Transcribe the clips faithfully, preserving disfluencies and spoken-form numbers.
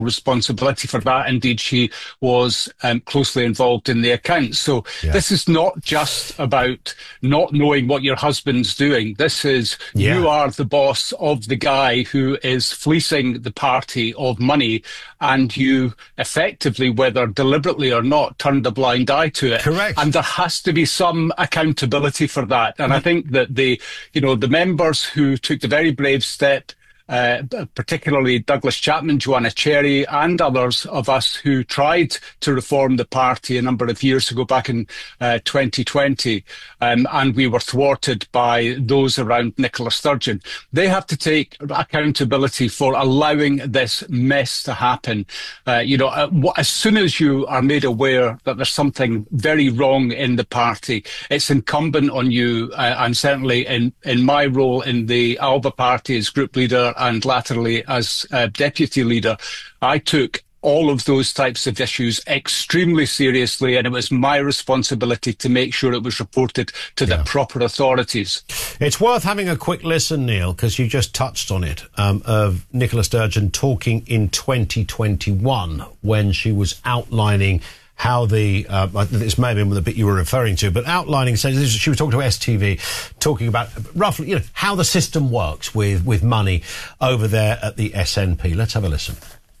responsibility for that. Indeed, she was um, closely involved in the accounts. So yeah. This is not just about not knowing what your husband's doing. This is yeah. you are the boss of the guy who is fleecing the party of money, and you effectively, whether deliberately or not, turned a blind eye to it. Correct. And there has to be some accountability for that. And mm-hmm. I think that the, you know, the members who took the very brave step, Uh, particularly Douglas Chapman, Joanna Cherry, and others of us who tried to reform the party a number of years ago, back in uh, twenty twenty, um, and we were thwarted by those around Nicola Sturgeon. They have to take accountability for allowing this mess to happen. Uh, you know, uh, w- as soon as you are made aware that there's something very wrong in the party, it's incumbent on you, uh, and certainly in, in my role in the ALBA party as group leader, and latterly as uh, deputy leader, I took all of those types of issues extremely seriously, and it was my responsibility to make sure it was reported to yeah. the proper authorities. It's worth having a quick listen, Neil, because you just touched on it, um, of Nicola Sturgeon talking in twenty twenty-one when she was outlining how the, uh, this may have been the bit you were referring to, but outlining, so she was talking to S T V, talking about roughly, you know, how the system works with, with money over there at the S N P. Let's have a listen.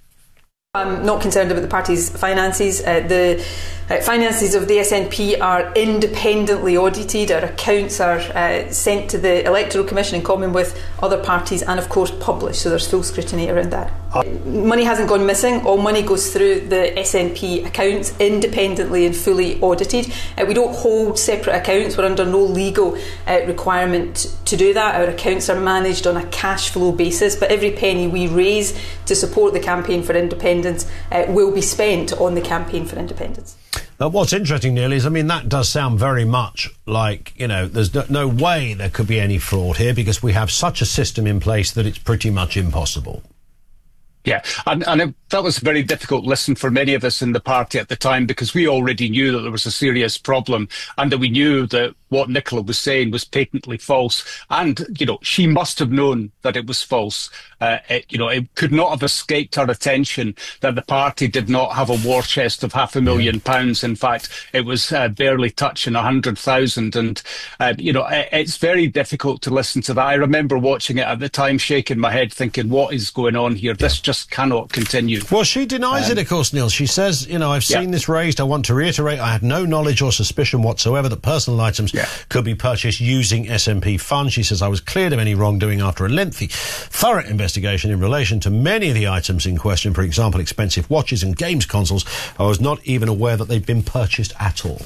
I'm not concerned about the party's finances. Uh, the uh, finances of the S N P are independently audited. Our accounts are uh, sent to the Electoral Commission in common with other parties, and of course published, so there's full scrutiny around that. Uh, money hasn't gone missing. All money goes through the S N P accounts, independently and fully audited. Uh, we don't hold separate accounts. We're under no legal uh, requirement to do that. Our accounts are managed on a cash flow basis, but every penny we raise to support the campaign for independence Uh, will be spent on the campaign for independence. Now, what's interesting, Neil, is, I mean, that does sound very much like, you know, there's no, no way there could be any fraud here, because we have such a system in place that it's pretty much impossible. Yeah, and, and it, that was a very difficult listen for many of us in the party at the time, because we already knew that there was a serious problem, and that we knew that what Nicola was saying was patently false. And, you know, she must have known that it was false. Uh, it, you know, it could not have escaped her attention that the party did not have a war chest of half a million yeah. pounds. In fact, it was uh, barely touching a hundred thousand. And, uh, you know, it, it's very difficult to listen to that. I remember watching it at the time, shaking my head, thinking, what is going on here? Yeah. This just cannot continue. Well, she denies um, it, of course, Neil. She says, you know, I've seen yeah. this raised. I want to reiterate, I had no knowledge or suspicion whatsoever that personal items yeah. could be purchased using S N P funds. She says, I was cleared of any wrongdoing after a lengthy, thorough investigation in relation to many of the items in question. For example, expensive watches and games consoles. I was not even aware that they'd been purchased at all.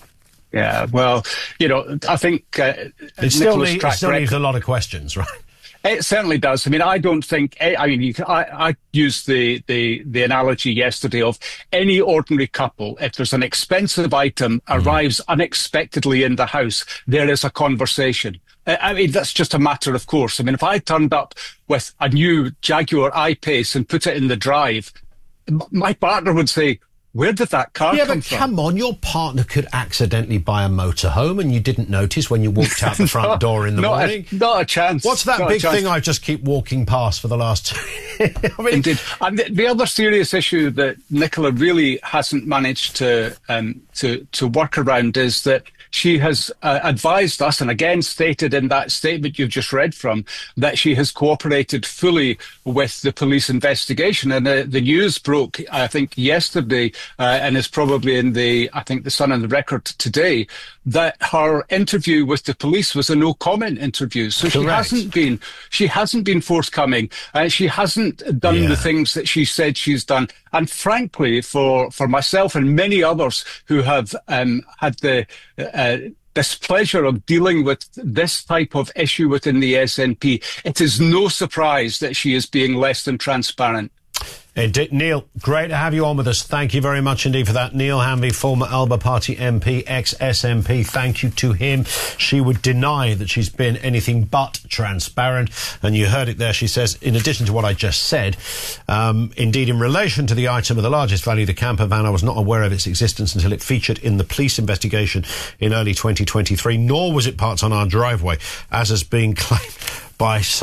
Yeah, well, you know, I think uh, it still, need, it still leaves a lot of questions, right? It certainly does. I mean, I don't think, I mean, you can, I, I used the, the, the analogy yesterday of any ordinary couple. If there's an expensive item arrives mm. unexpectedly in the house, there is a conversation. I mean, that's just a matter of course. I mean, if I turned up with a new Jaguar I-Pace and put it in the drive, my partner would say, where did that car yeah, come but from? Come on, your partner could accidentally buy a motorhome and you didn't notice when you walked out the front no, door in the not morning. A, not a chance. What's that not big thing I just keep walking past for the last two years? I mean, Indeed. And the, the other serious issue that Nicola really hasn't managed to um, to to work around is that she has uh, advised us, and again stated in that statement you've just read from, that she has cooperated fully with the police investigation. And uh, the news broke, I think, yesterday, uh, and is probably in the, I think, the Sun and the Record today, that her interview with the police was a no-comment interview. So Correct. she hasn't been, she hasn't been forthcoming, and uh, she hasn't done yeah. the things that she said she's done. And frankly, for for myself and many others who have um, had the uh, displeasure of dealing with this type of issue within the S N P, it is no surprise that she is being less than transparent. Indeed. Neil, great to have you on with us. Thank you very much indeed for that. Neil Hanvey, former ALBA Party M P, ex-S N P. Thank you to him. She would deny that she's been anything but transparent. And you heard it there. She says, in addition to what I just said, um, indeed, in relation to the item of the largest value, the camper van, I was not aware of its existence until it featured in the police investigation in early twenty twenty-three, nor was it parked on our driveway, as has been claimed by some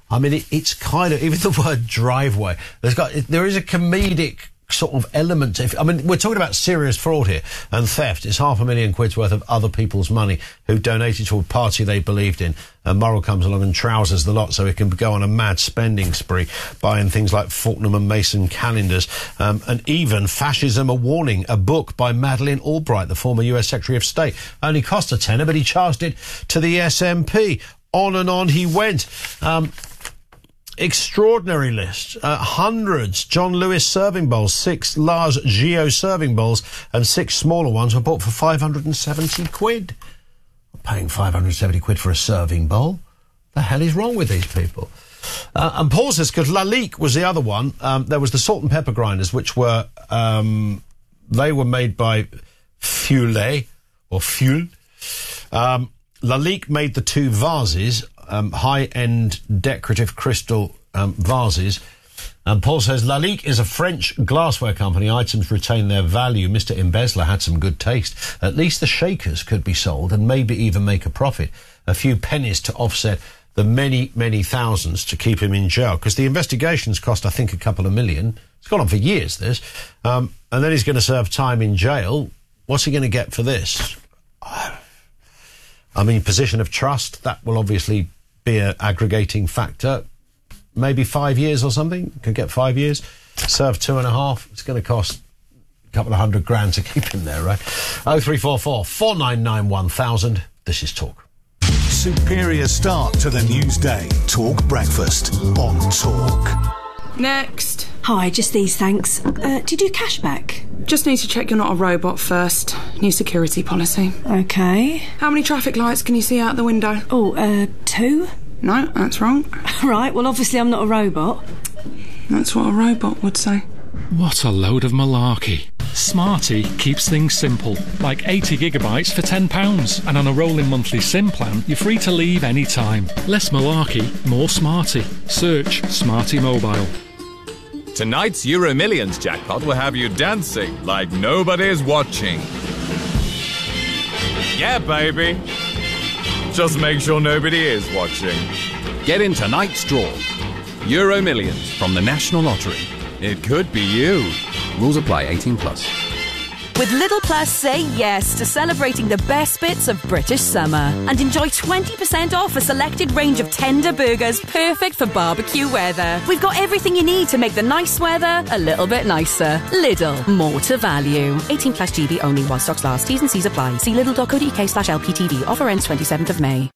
I mean, it, it's kind of, even the word driveway, there's got, there is a comedic sort of element. If, I mean, we're talking about serious fraud here and theft. It's half a million quid's worth of other people's money who donated to a party they believed in. And Murrell comes along and trousers the lot so he can go on a mad spending spree, buying things like Fortnum and Mason calendars, um, and even Fascism a Warning, a book by Madeleine Albright, the former U S Secretary of State. Only cost a tenner, but he charged it to the S N P. On and on he went. Um, Extraordinary list. Uh, hundreds. John Lewis serving bowls, six large Geo serving bowls, and six smaller ones were bought for five hundred seventy quid. I'm paying five hundred seventy quid for a serving bowl. The hell is wrong with these people? Uh, and Paul says, because Lalique was the other one, um, there was the salt and pepper grinders, which were, um, they were made by Fulet, or Fuel. Um, Lalique made the two vases, Um, high-end decorative crystal um, vases. And Paul says, Lalique is a French glassware company. Items retain their value. Mister Embezzler had some good taste. At least the shakers could be sold and maybe even make a profit. A few pennies to offset the many, many thousands to keep him in jail. Because the investigations cost, I think, a couple of million. It's gone on for years, this. Um, and then he's going to serve time in jail. What's he going to get for this? I mean, position of trust, that will obviously be an aggregating factor. Maybe five years or something. Could get five years. Serve two and a half. It's going to cost a couple of hundred grand to keep him there, right? oh three four four, four nine nine, one thousand. This is Talk. Superior start to the news day. Talk Breakfast on Talk. Next. Hi, just these, thanks. Uh, do you do cashback? Just need to check you're not a robot first. New security policy. Okay. How many traffic lights can you see out the window? Oh, uh, two? No, that's wrong. Right, well, obviously I'm not a robot. That's what a robot would say. What a load of malarkey. Smarty keeps things simple, like eighty gigabytes for ten pounds. And on a rolling monthly SIM plan, you're free to leave any time. Less malarkey, more Smarty. Search Smarty Mobile. Tonight's Euro Millions jackpot will have you dancing like nobody's watching. Yeah, baby. Just make sure nobody is watching. Get in tonight's draw. Euro Millions from the National Lottery. It could be you. Rules apply, eighteen plus. With Lidl Plus, say yes to celebrating the best bits of British summer and enjoy twenty percent off a selected range of tender burgers perfect for barbecue weather. We've got everything you need to make the nice weather a little bit nicer. Lidl, more to value. eighteen plus G B only while stocks last. T's and C's apply. See lidl.co.uk slash LPTV. Offer ends twenty-seventh of May.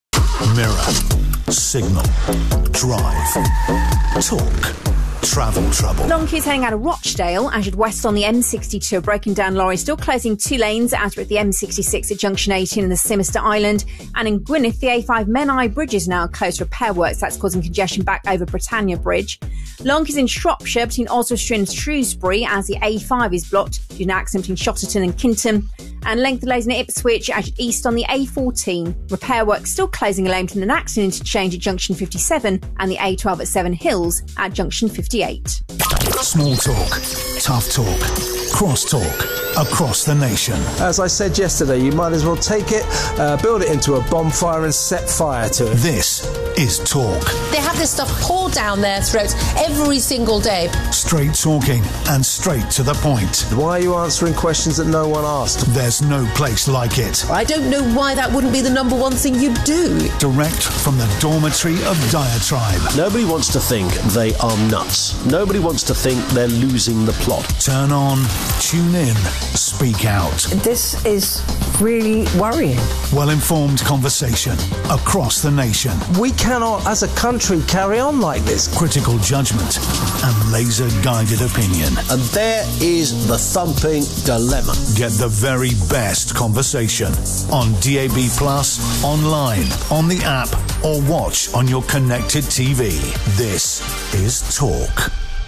Mirror, Signal, Drive, Talk. Travel trouble. Long queues heading out of Rochdale, as you'd west on the M sixty-two. A broken down lorry still closing two lanes out at the M sixty-six at junction eighteen in the Simister Island. And in Gwynedd, the A five Menai Bridge is now closed for repair works. That's causing congestion back over Britannia Bridge. Long queues in Shropshire between Oswestry and Shrewsbury as the A five is blocked due to an accident between Shotterton and Kinton. And length delays in Ipswich as you'd east on the A fourteen. Repair works still closing a lane between an accident interchange at junction fifty-seven and the A twelve at Seven Hills at junction fifty-eight. Small talk, tough talk, cross talk, across the nation. As I said yesterday, you might as well take it, uh, build it into a bonfire and set fire to it. This is Talk. They have this stuff poured down their throats every single day. Straight talking and straight to the point. Why are you answering questions that no one asked? There's no place like it. I don't know why that wouldn't be the number one thing you'd do. Direct from the dormitory of diatribe. Nobody wants to think they are nuts. Nobody wants to think they're losing the plot. Turn on, tune in, speak out. This is really worrying. Well-informed conversation across the nation. We cannot, as a country, carry on like this. Critical judgment and laser-guided opinion. And there is the thumping dilemma. Get the very best conversation on D A B Plus, online, on the app, or watch on your connected T V. This is Talk.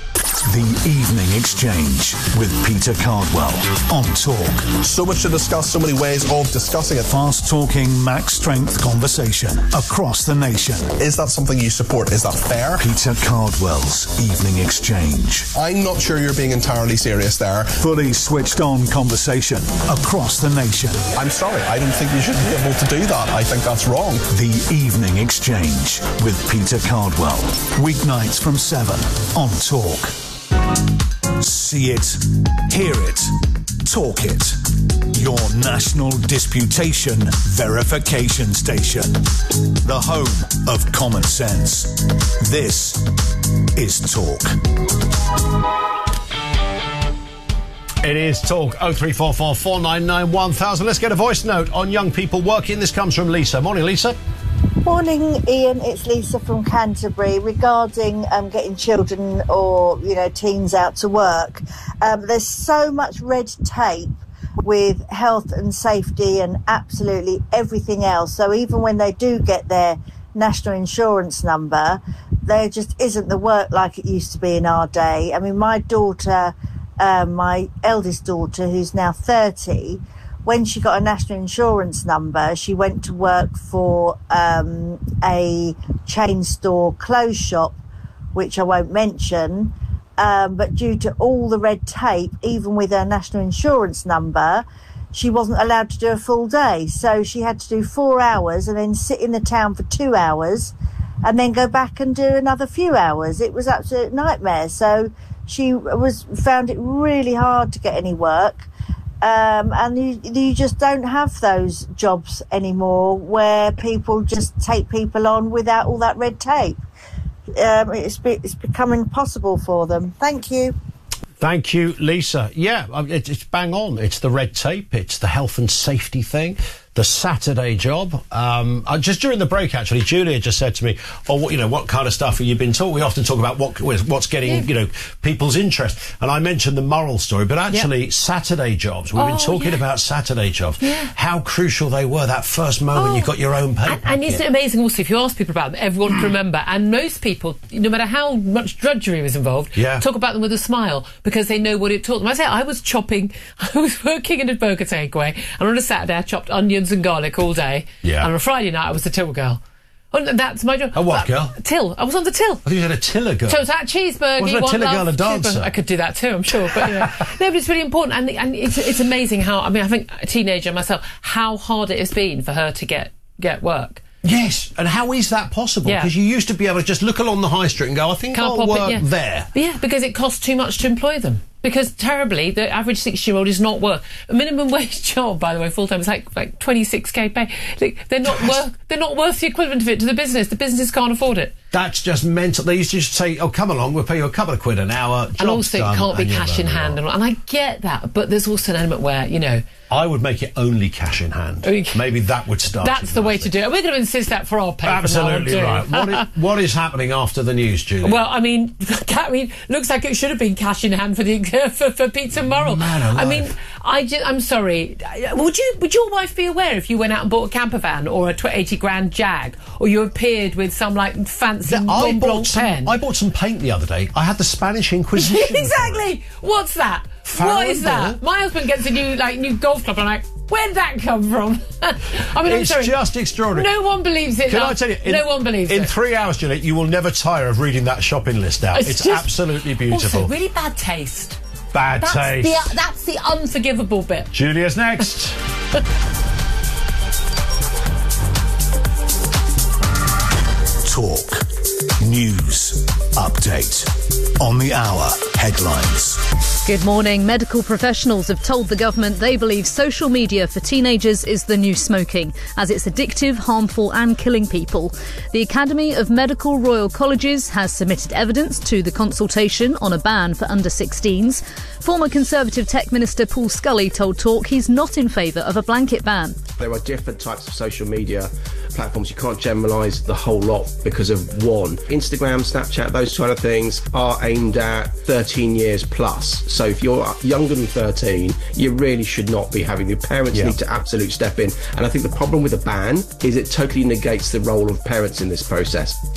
The Evening Exchange with Peter Cardwell on Talk. So much to discuss, so many ways of discussing it. Fast-talking, max-strength conversation across the nation. Is that something you support? Is that fair? Peter Cardwell's Evening Exchange. I'm not sure you're being entirely serious there. Fully switched-on conversation across the nation. I'm sorry, I don't think you should be able to do that. I think that's wrong. The Evening Exchange with Peter Cardwell. Weeknights from seven on Talk. See it, hear it, talk it. Your national disputation verification station. The home of common sense. This is Talk. It is Talk. oh three four four, four nine nine, one thousand. Let's get a voice note on young people working. This comes from Lisa. Morning, Lisa. Morning, Ian. It's Lisa from Canterbury. Regarding um, getting children or, you know, teens out to work, um, there's so much red tape with health and safety and absolutely everything else. So even when they do get their national insurance number, there just isn't the work like it used to be in our day. I mean, my daughter, uh, my eldest daughter, who's now thirty, when she got a national insurance number, she went to work for um, a chain store clothes shop, which I won't mention. Um, but due to all the red tape, even with her national insurance number, she wasn't allowed to do a full day. So she had to do four hours and then sit in the town for two hours and then go back and do another few hours. It was absolute nightmare. So she was found it really hard to get any work. Um, and you, you just don't have those jobs anymore where people just take people on without all that red tape. Um, it's, be, it's becoming impossible for them. Thank you. Thank you, Lisa. Yeah, it, it's bang on. It's the red tape. It's the health and safety thing. The Saturday job. Um, uh, just during the break, actually, Julia just said to me, "Oh, what, you know, what kind of stuff have you been taught?" We often talk about what what's getting, yeah. you know, people's interest. And I mentioned the moral story, but actually, yep. Saturday jobs. We've oh, been talking yeah. about Saturday jobs. Yeah. How crucial they were. That first moment oh. you got your own pay. And, and isn't it amazing? Also, if you ask people about them, everyone can remember. And most people, no matter how much drudgery was involved, yeah. talk about them with a smile because they know what it taught them. I say I was chopping. I was working in a burger takeaway, and on a Saturday I chopped onions and garlic all day. Yeah. And on a Friday night I was the till girl. Oh, that's my job. A what girl? Uh, till. I was on the till. I think you had a tiller girl. So it was that cheeseburger. Wasn't a tiller girl a dancer? I could do that too, I'm sure. But yeah. No, but it's really important, and and it's it's amazing how. I mean, I think a teenager myself, how hard it has been for her to get get work. Yes, and how is that possible? Because yeah. you used to be able to just look along the high street and go, I think Can't I'll work it, yeah. there. Yeah, because it costs too much to employ them. Because terribly, the average six-year-old is not worth a minimum wage job. By the way, full time is like like twenty-six k pay. Like, they're not worth they're not worth the equivalent of it to the business. The businesses can't afford it. That's just mental. They used to just say, "Oh, come along, we'll pay you a couple of quid an hour." And also, it can't be cash in hand, and, and I get that, but there's also an element where you know. I would make it only cash in hand. Maybe that would start. That's the way to do it. We're going to insist that for our paper. Absolutely right. What is, what is happening after the news, Julie? Well, I mean, I mean, looks like it should have been cash in hand for the for, for Pizza Morrow. Man I mean, I just, I'm sorry. Would you? Would your wife be aware if you went out and bought a camper van or a eighty grand Jag, or you appeared with some like fancy Mont Blanc pen? I bought some paint the other day. I had the Spanish Inquisition. Exactly. What's that? Farrow what is that? My husband gets a new like new golf club, and I'm like, where did that come from? I mean, it's I'm sorry. just extraordinary. No one believes it. Can no, I tell you? In, no one believes in it. In three hours, Juliet, you will never tire of reading that shopping list out. It's, it's just, absolutely beautiful. Also, really bad taste. Bad that's taste. The, that's the unforgivable bit. Julia's next. Talk. News. Update. On the hour. Headlines. Good morning. Medical professionals have told the government they believe social media for teenagers is the new smoking, as it's addictive, harmful and killing people. The Academy of Medical Royal Colleges has submitted evidence to the consultation on a ban for under sixteens. Former Conservative Tech Minister Paul Scully told Talk he's not in favour of a blanket ban. There are different types of social media platforms. You can't generalise the whole lot because of one. Instagram, Snapchat, those kind of things are aimed at thirteen years plus. So if you're younger than thirteen, you really should not be having. Your parents yeah. need to absolutely step in. And I think the problem with a ban is it totally negates the role of parents in this process.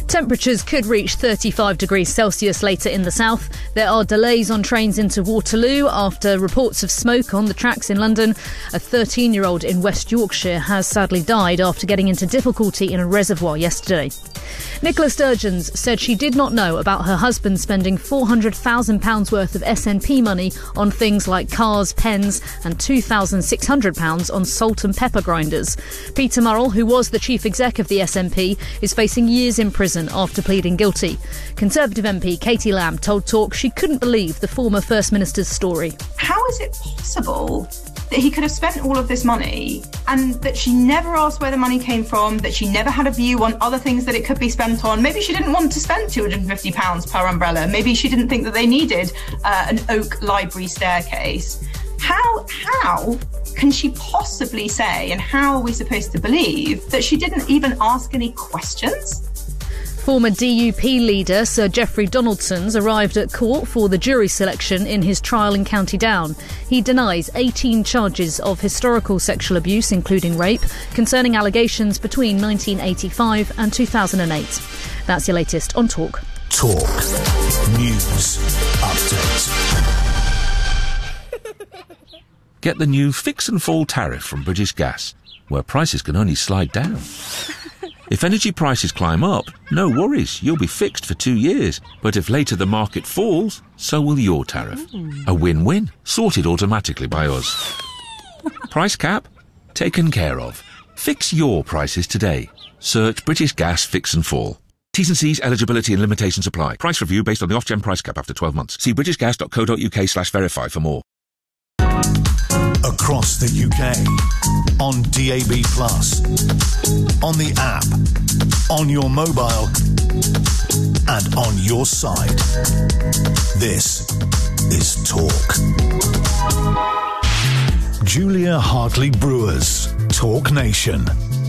Temperatures could reach thirty-five degrees Celsius later in the south. There are delays on trains into Waterloo after reports of smoke on the tracks in London. A thirteen-year-old in West Yorkshire has sadly died after getting into difficulty in a reservoir yesterday. Nicola Sturgeon said she did not know about her husband spending four hundred thousand pounds worth of S N P money on things like cars, pens and two thousand six hundred pounds on salt and pepper grinders. Peter Murrell, who was the chief exec of the S N P, is facing years in prison after pleading guilty. Conservative M P Katie Lamb told Talk she couldn't believe the former First Minister's story. How is it possible that he could have spent all of this money and that she never asked where the money came from, that she never had a view on other things that it could be spent on? Maybe she didn't want to spend two hundred fifty pounds per umbrella. Maybe she didn't think that they needed uh, an oak library staircase. How, how can she possibly say, and how are we supposed to believe, that she didn't even ask any questions? Former D U P leader Sir Geoffrey Donaldson's arrived at court for the jury selection in his trial in County Down. He denies eighteen charges of historical sexual abuse, including rape, concerning allegations between nineteen eighty-five and two thousand eight. That's your latest on Talk. Talk. News Update. Get the new Fix and Fall tariff from British Gas, where prices can only slide down. If energy prices climb up, no worries, you'll be fixed for two years. But if later the market falls, so will your tariff. A win-win, sorted automatically by us. Price cap? Taken care of. Fix your prices today. Search British Gas Fix and Fall. T's and C's, eligibility and limitations apply. Price review based on the off-gen price cap after twelve months. See britishgas.co.uk slash verify for more. Across the U K, on D A B plus, on the app, on your mobile, and on your side. This is Talk. Julia Hartley Brewers, Talk Nation.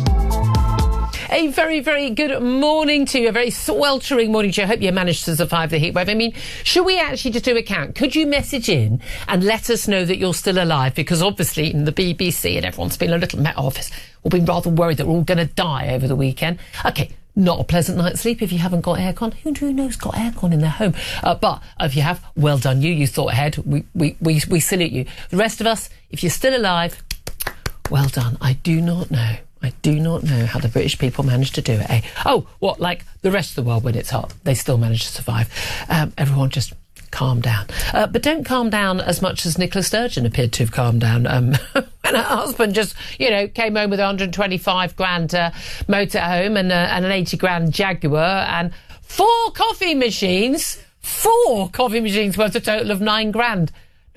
A very, very good morning to you. A very sweltering morning to you. I hope you managed to survive the heatwave. I mean, should we actually just do a count? Could you message in and let us know that you're still alive? Because obviously in the B B C and everyone's been a little met office, we've been rather worried that we're all going to die over the weekend. OK, not a pleasant night's sleep if you haven't got aircon. Who do you know's got aircon in their home? Uh, but if you have, well done you. You thought ahead. We, we, we, we salute you. The rest of us, if you're still alive, well done. I do not know. I do not know how the British people manage to do it, eh? Oh, what, like the rest of the world when it's hot? They still manage to survive. Um, everyone just calm down. Uh, but don't calm down as much as Nicola Sturgeon appeared to have calmed down um, when her husband just, you know, came home with a one hundred twenty-five grand uh, motorhome and, uh, and an eighty grand Jaguar and four coffee machines. Four coffee machines worth a total of nine grand.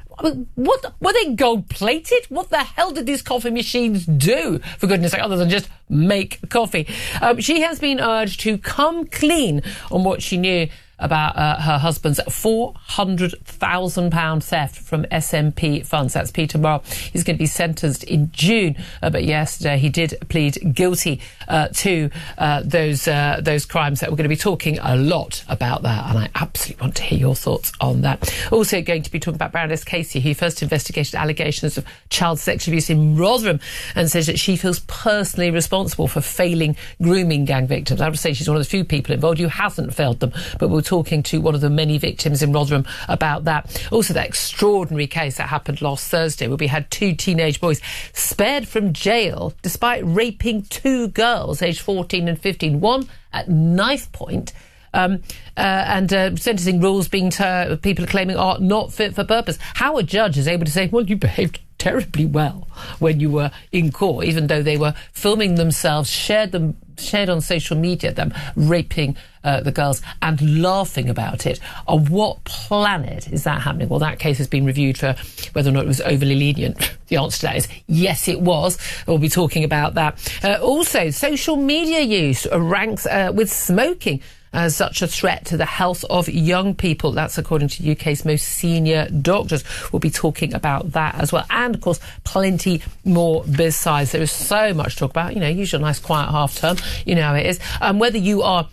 What were they gold plated? What the hell did these coffee machines do, for goodness sake, other than just make coffee? Um, she has been urged to come clean on what she knew about uh, her husband's four hundred thousand pounds theft from S N P funds. That's Peter Murrell. He's going to be sentenced in June, uh, but yesterday he did plead guilty uh, to uh, those uh, those crimes. That we're going to be talking a lot about that, and I absolutely want to hear your thoughts on that. Also going to be talking about Baroness Casey, who first investigated allegations of child sexual abuse in Rotherham and says that she feels personally responsible for failing grooming gang victims. I would say she's one of the few people involved who hasn't failed them, but we'll talking to one of the many victims in Rotherham about that. Also, that extraordinary case that happened last Thursday where we had two teenage boys spared from jail despite raping two girls aged fourteen and fifteen, one at knife point. Um, uh, and uh, sentencing rules being ter- people are claiming are not fit for purpose. How a judge is able to say, well, you behaved terribly well when you were in court, even though they were filming themselves, shared them, shared on social media, them raping uh, the girls and laughing about it. On what planet is that happening? Well, that case has been reviewed for whether or not it was overly lenient. The answer to that is yes, it was. We'll be talking about that. Uh, also, social media use ranks uh, with smoking as such a threat to the health of young people. That's according to U K's most senior doctors. We'll be talking about that as well. And, of course, plenty more besides. There is so much to talk about. You know, usually a nice quiet half term. You know how it is. Um, whether you are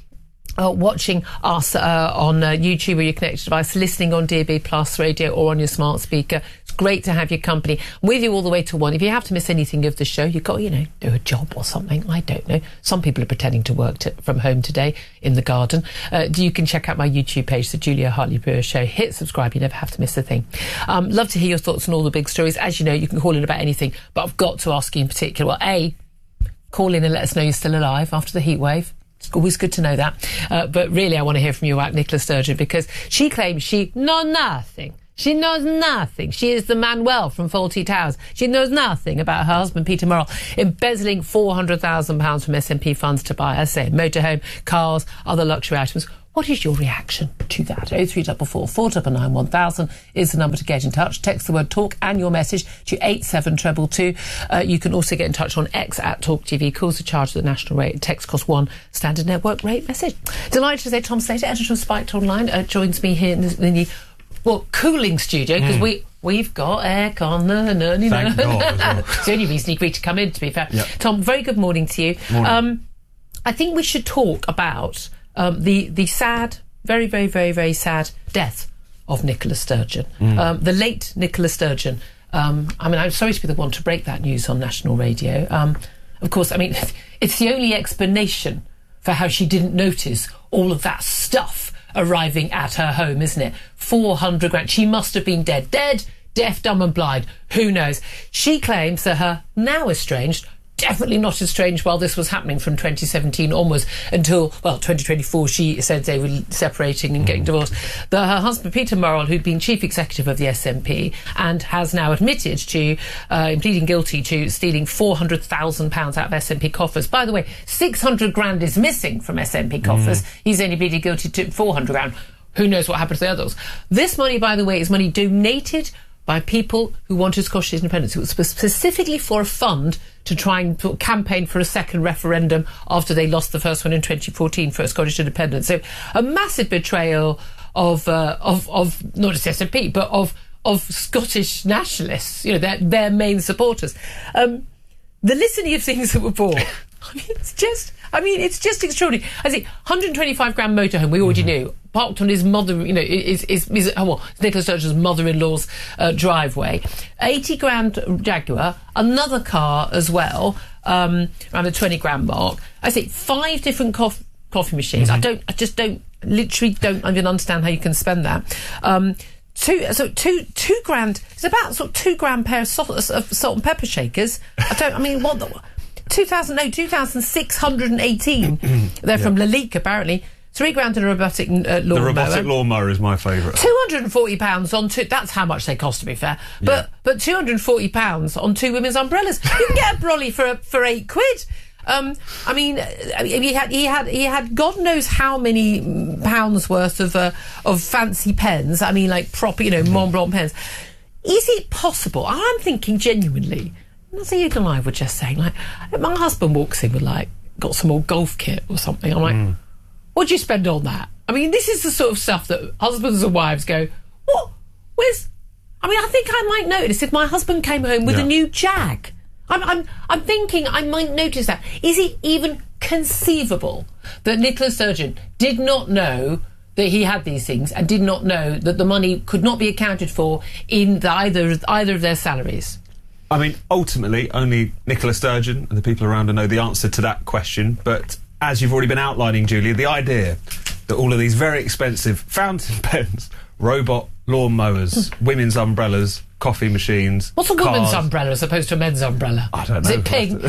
Uh, watching us uh, on uh, YouTube or your connected device, listening on D A B Plus radio or on your smart speaker. It's great to have your company. I'm with you all the way to one. If you have to miss anything of the show, you've got, you know, do a job or something. I don't know. Some people are pretending to work to, from home today in the garden. Uh, you can check out my YouTube page, The Julia Hartley-Brewer Show. Hit subscribe. You never have to miss a thing. Um, love to hear your thoughts on all the big stories. As you know, you can call in about anything, but I've got to ask you in particular. Well, A, call in and let us know you're still alive after the heat wave. It's always good to know that. Uh, but really, I want to hear from you about Nicola Sturgeon, because she claims she knows nothing. She knows nothing. She is the Manuel from Fawlty Towers. She knows nothing about her husband, Peter Murrell, embezzling four hundred thousand pounds from S N P funds to buy, as I say, motorhome, cars, other luxury items. What is your reaction to that? oh three four four, four nine nine, one thousand is the number to get in touch. Text the word talk and your message to eight seven two two two. Uh, you can also get in touch on X at Talk T V. Calls are charged at the national rate. Text costs one standard network rate message. Delighted to say Tom Slater, editor of Spiked Online, uh, joins me here in the, in the well, cooling studio, because mm. we... We've got aircon, no, no, no, Thank no. God, as well. It's the only reason you agreed to come in, to be fair. Yep. Tom, very good morning to you. Morning. Um, I think we should talk about um, the the sad, very, very, very, very sad death of Nicola Sturgeon, mm. um, the late Nicola Sturgeon. Um, I mean, I'm sorry to be the one to break that news on national radio. Um, of course, I mean, it's the only explanation for how she didn't notice all of that stuff arriving at her home, isn't it? four hundred grand. She must have been dead. Dead, deaf, dumb and blind. Who knows? She claims that her now estranged, definitely not estranged while this was happening from twenty seventeen onwards until, well, twenty twenty-four, she said they were separating and getting divorced, that her husband, Peter Murrell, who'd been chief executive of the S N P and has now admitted to, uh, in pleading guilty to stealing four hundred thousand pounds out of S N P coffers. By the way, six hundred grand is missing from S N P coffers. Mm. He's only pleaded guilty to four hundred grand. Who knows what happened to the others? This money, by the way, is money donated by people who wanted Scottish independence. It was specifically for a fund to try and put, campaign for a second referendum after they lost the first one in twenty fourteen for Scottish independence. So a massive betrayal of uh, of of not just S N P but of of Scottish nationalists. You know, their their main supporters. Um, the litany of things that were bought. I mean, it's just. I mean, it's just extraordinary. I think one hundred twenty-five grand motorhome, we already mm-hmm. knew, parked on his mother, you know, is, is, is oh, well, Nicola Sturgeon's mother-in-law's uh, driveway. eighty grand Jaguar, another car as well, um, around the twenty grand mark. I think five different cof- coffee machines. Mm-hmm. I don't, I just don't, literally don't even understand how you can spend that. Um, Two, so two, two grand. It's about sort of two grand pair of salt, of salt and pepper shakers. I don't. I mean, what? The, two thousand, no, two thousand six hundred eighteen. They're yeah. from Lalique, apparently. Three grand and a robotic uh, lawnmower. The robotic lawnmower is my favourite. two hundred and forty pounds on two. That's how much they cost, to be fair. But yeah. but two hundred and forty pounds on two women's umbrellas. You can get a brolly for for eight quid. Um, I mean, he had he had he had God knows how many pounds worth of uh, of fancy pens. I mean, like proper, you know, Mont Blanc pens. Is it possible? I'm thinking genuinely. Not you and I were just saying, like, my husband walks in with like got some old golf kit or something. I'm like, mm. what'd you spend on that? I mean, this is the sort of stuff that husbands and wives go, what? Where's? I mean, I think I might notice if my husband came home with yeah. a new Jag. I'm, I'm, I'm thinking I might notice that. Is it even conceivable that Nicola Sturgeon did not know that he had these things and did not know that the money could not be accounted for in the either either of their salaries? I mean, ultimately, only Nicola Sturgeon and the people around her know the answer to that question. But as you've already been outlining, Julia, the idea that all of these very expensive fountain pens, robot lawnmowers, women's umbrellas, coffee machines, what's a cars. woman's umbrella as opposed to a men's umbrella? I don't know. Is it pink?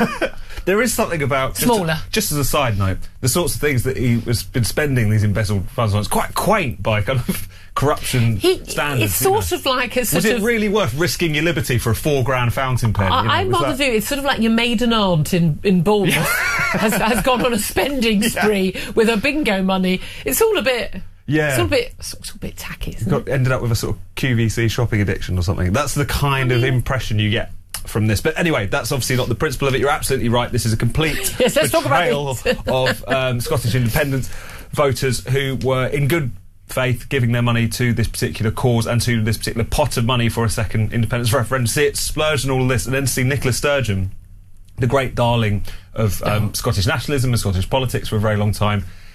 There is something about... Smaller. Just, just as a side note, the sorts of things that he has been spending these embezzled funds on, it's quite quaint by kind of corruption he, standards. It's sort know. of like a sort Was of... it really worth risking your liberty for a four grand fountain pen? I, you know, I'd rather that... do it. It's sort of like your maiden aunt in, in Bournemouth has, has gone on a spending spree yeah. with her bingo money. It's all a bit... Yeah. It's all a bit, it's all a bit tacky, isn't Got, it? Ended up with a sort of Q V C shopping addiction or something. That's the kind I mean, of impression you get from this. But anyway, that's obviously not the principle of it. You're absolutely right. This is a complete yes, let's betrayal talk about of um, Scottish independence voters who were in good faith giving their money to this particular cause and to this particular pot of money for a second independence referendum. See it splurged and all of this, and then see Nicola Sturgeon, the great darling of um, oh. Scottish nationalism and Scottish politics for a very long time,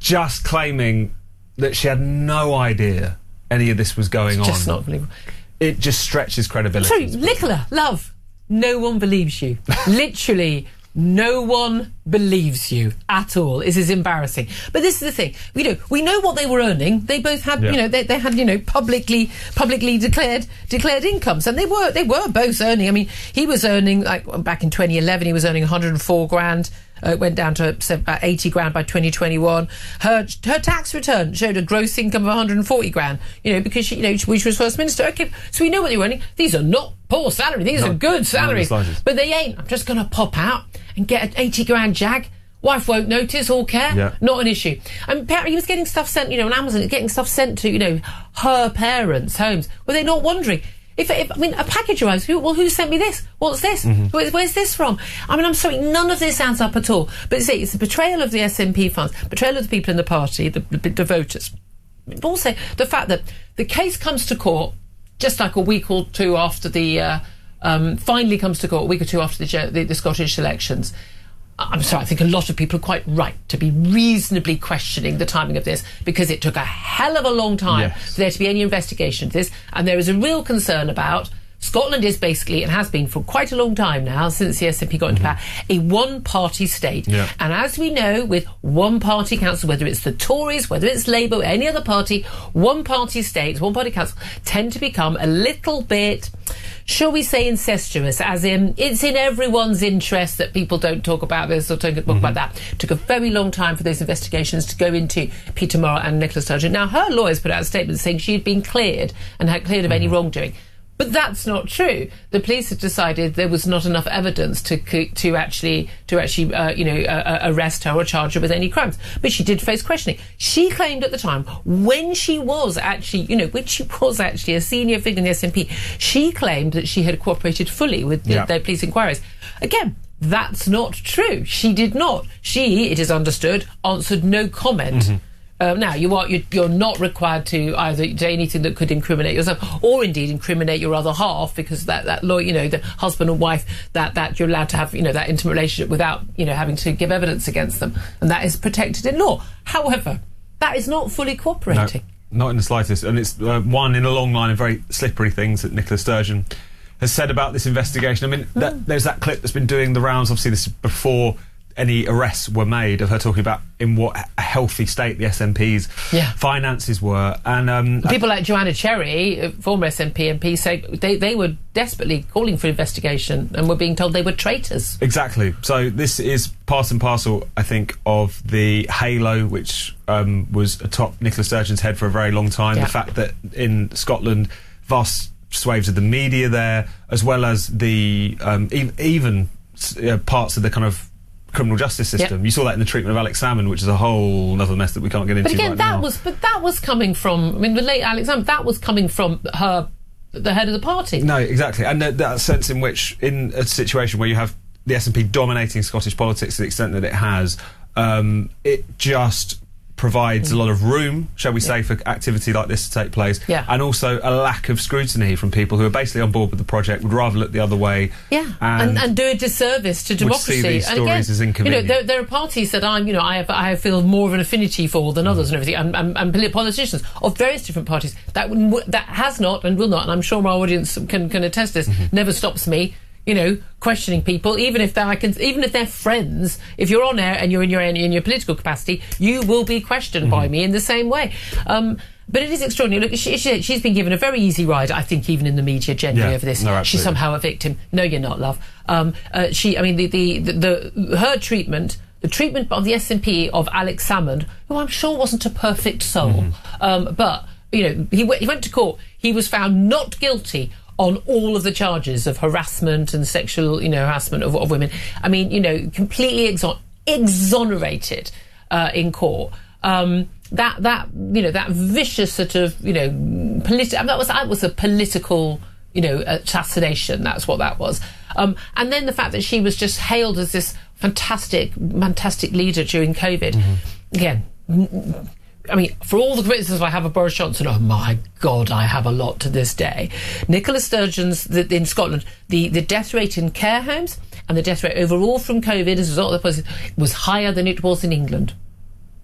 just claiming that she had no idea any of this was going it's on. Just not believable. It just stretches credibility. Sorry, Nicola, love, no one believes you. Literally, no one believes you at all. This is embarrassing. But this is the thing. You know, we know what they were earning. They both had, yeah. you know, they, they had, you know, publicly publicly declared declared incomes, and they were they were both earning. I mean, he was earning, like back in twenty eleven, he was earning one hundred four grand. Uh, it went down to about eighty grand by twenty twenty-one. Her her tax return showed a gross income of one hundred forty grand. You know, because she, you know, she was First Minister. Okay, so we know what they're earning. These are not poor salaries. These no, are good salaries. No, but they ain't. I'm just going to pop out and get an eighty grand Jag. Wife won't notice or care. Yeah. Not an issue. And apparently he was getting stuff sent, you know, on Amazon, getting stuff sent to, you know, her parents' homes. Were they not wondering? If, if I mean, a package arrives, who, well, who sent me this? What's this? Mm-hmm. Where, where's this from? I mean, I'm sorry, none of this adds up at all. But see, it's a betrayal of the S N P funds, betrayal of the people in the party, the, the, the voters. But also, the fact that the case comes to court just like a week or two after the, uh, um, finally comes to court, a week or two after the, the, the Scottish elections. I'm sorry, I think a lot of people are quite right to be reasonably questioning the timing of this, because it took a hell of a long time yes. for there to be any investigation into this, and there is a real concern about Scotland is basically, and has been for quite a long time now, since the S N P got into mm-hmm. power, a one-party state. Yeah. And as we know, with one-party council, whether it's the Tories, whether it's Labour, or any other party, one-party states, one-party council, tend to become a little bit, shall we say, incestuous, as in, it's in everyone's interest that people don't talk about this or don't talk mm-hmm. about that. It took a very long time for those investigations to go into Peter Murrell and Nicola Sturgeon. Now, her lawyers put out a statement saying she had been cleared and had cleared of mm-hmm. any wrongdoing. But that's not true. The police had decided there was not enough evidence to to actually to actually uh, you know uh, arrest her or charge her with any crimes. But she did face questioning. She claimed at the time, when she was actually you know when she was actually a senior figure in the S N P, she claimed that she had cooperated fully with the, yeah. their police inquiries. Again, that's not true. She did not. She, it is understood, answered no comment. Mm-hmm. Um, now, you are, you're, you're not required to either say anything that could incriminate yourself or indeed incriminate your other half, because that, that law, you know, the husband and wife, that, that you're allowed to have, you know, that intimate relationship without, you know, having to give evidence against them. And that is protected in law. However, that is not fully cooperating. No, not in the slightest. And it's uh, one in a long line of very slippery things that Nicola Sturgeon has said about this investigation. I mean, mm. that, there's that clip that's been doing the rounds. Obviously, this is before any arrests were made, of her talking about in what a healthy state the S N P's yeah. finances were. And um, people like Joanna Cherry, former S N P M P, say they, they were desperately calling for investigation and were being told they were traitors. Exactly. So this is part and parcel, I think, of the halo which um, was atop Nicola Sturgeon's head for a very long time. Yeah. The fact that in Scotland, vast swathes of the media there, as well as the um, e- even uh, parts of the kind of criminal justice system. Yep. You saw that in the treatment of Alex Salmond, which is a whole other mess that we can't get into. But again, right that now. was but that was coming from. I mean, the late Alex Salmond. That was coming from her, the head of the party. No, exactly, and that, that sense in which, in a situation where you have the S N P dominating Scottish politics to the extent that it has, um, it just provides mm. a lot of room, shall we yeah. say, for activity like this to take place, yeah. and also a lack of scrutiny from people who are basically on board with the project, would rather look the other way, yeah, and, and, and do a disservice to democracy. See these and stories again, as inconvenient. You know, there, there are parties that I'm, you know, I have, I feel more of an affinity for than mm. others, and everything, and, and, and politicians of various different parties. That that has not and will not, and I'm sure my audience can can attest this. Mm-hmm. Never stops me. You know, questioning people, even if they're like, even if they're friends. If you're on air and you're in your in your political capacity, you will be questioned mm-hmm. by me in the same way. Um, but it is extraordinary. Look, she, she, she's been given a very easy ride, I think, even in the media generally yeah, over this. No, she's somehow a victim. No, you're not, love. Um, uh, she, I mean, the, the the the her treatment. The treatment of the S N P of Alex Salmond, who I'm sure wasn't a perfect soul, mm-hmm. um, but you know, he, w- he went to court. He was found not guilty on all of the charges of harassment and sexual, you know, harassment of, of women. I mean, you know, completely exon- exonerated uh, in court. Um, that that you know that vicious sort of you know politi- I mean, that was that was a political you know assassination. That's what that was. Um, and then the fact that she was just hailed as this fantastic, fantastic leader during COVID. Mm-hmm. Again. I mean, for all the criticism I have of Boris Johnson, oh my God, I have a lot to this day. Nicola Sturgeon's, the, in Scotland, the, the death rate in care homes and the death rate overall from COVID as a result of the policy was higher than it was in England.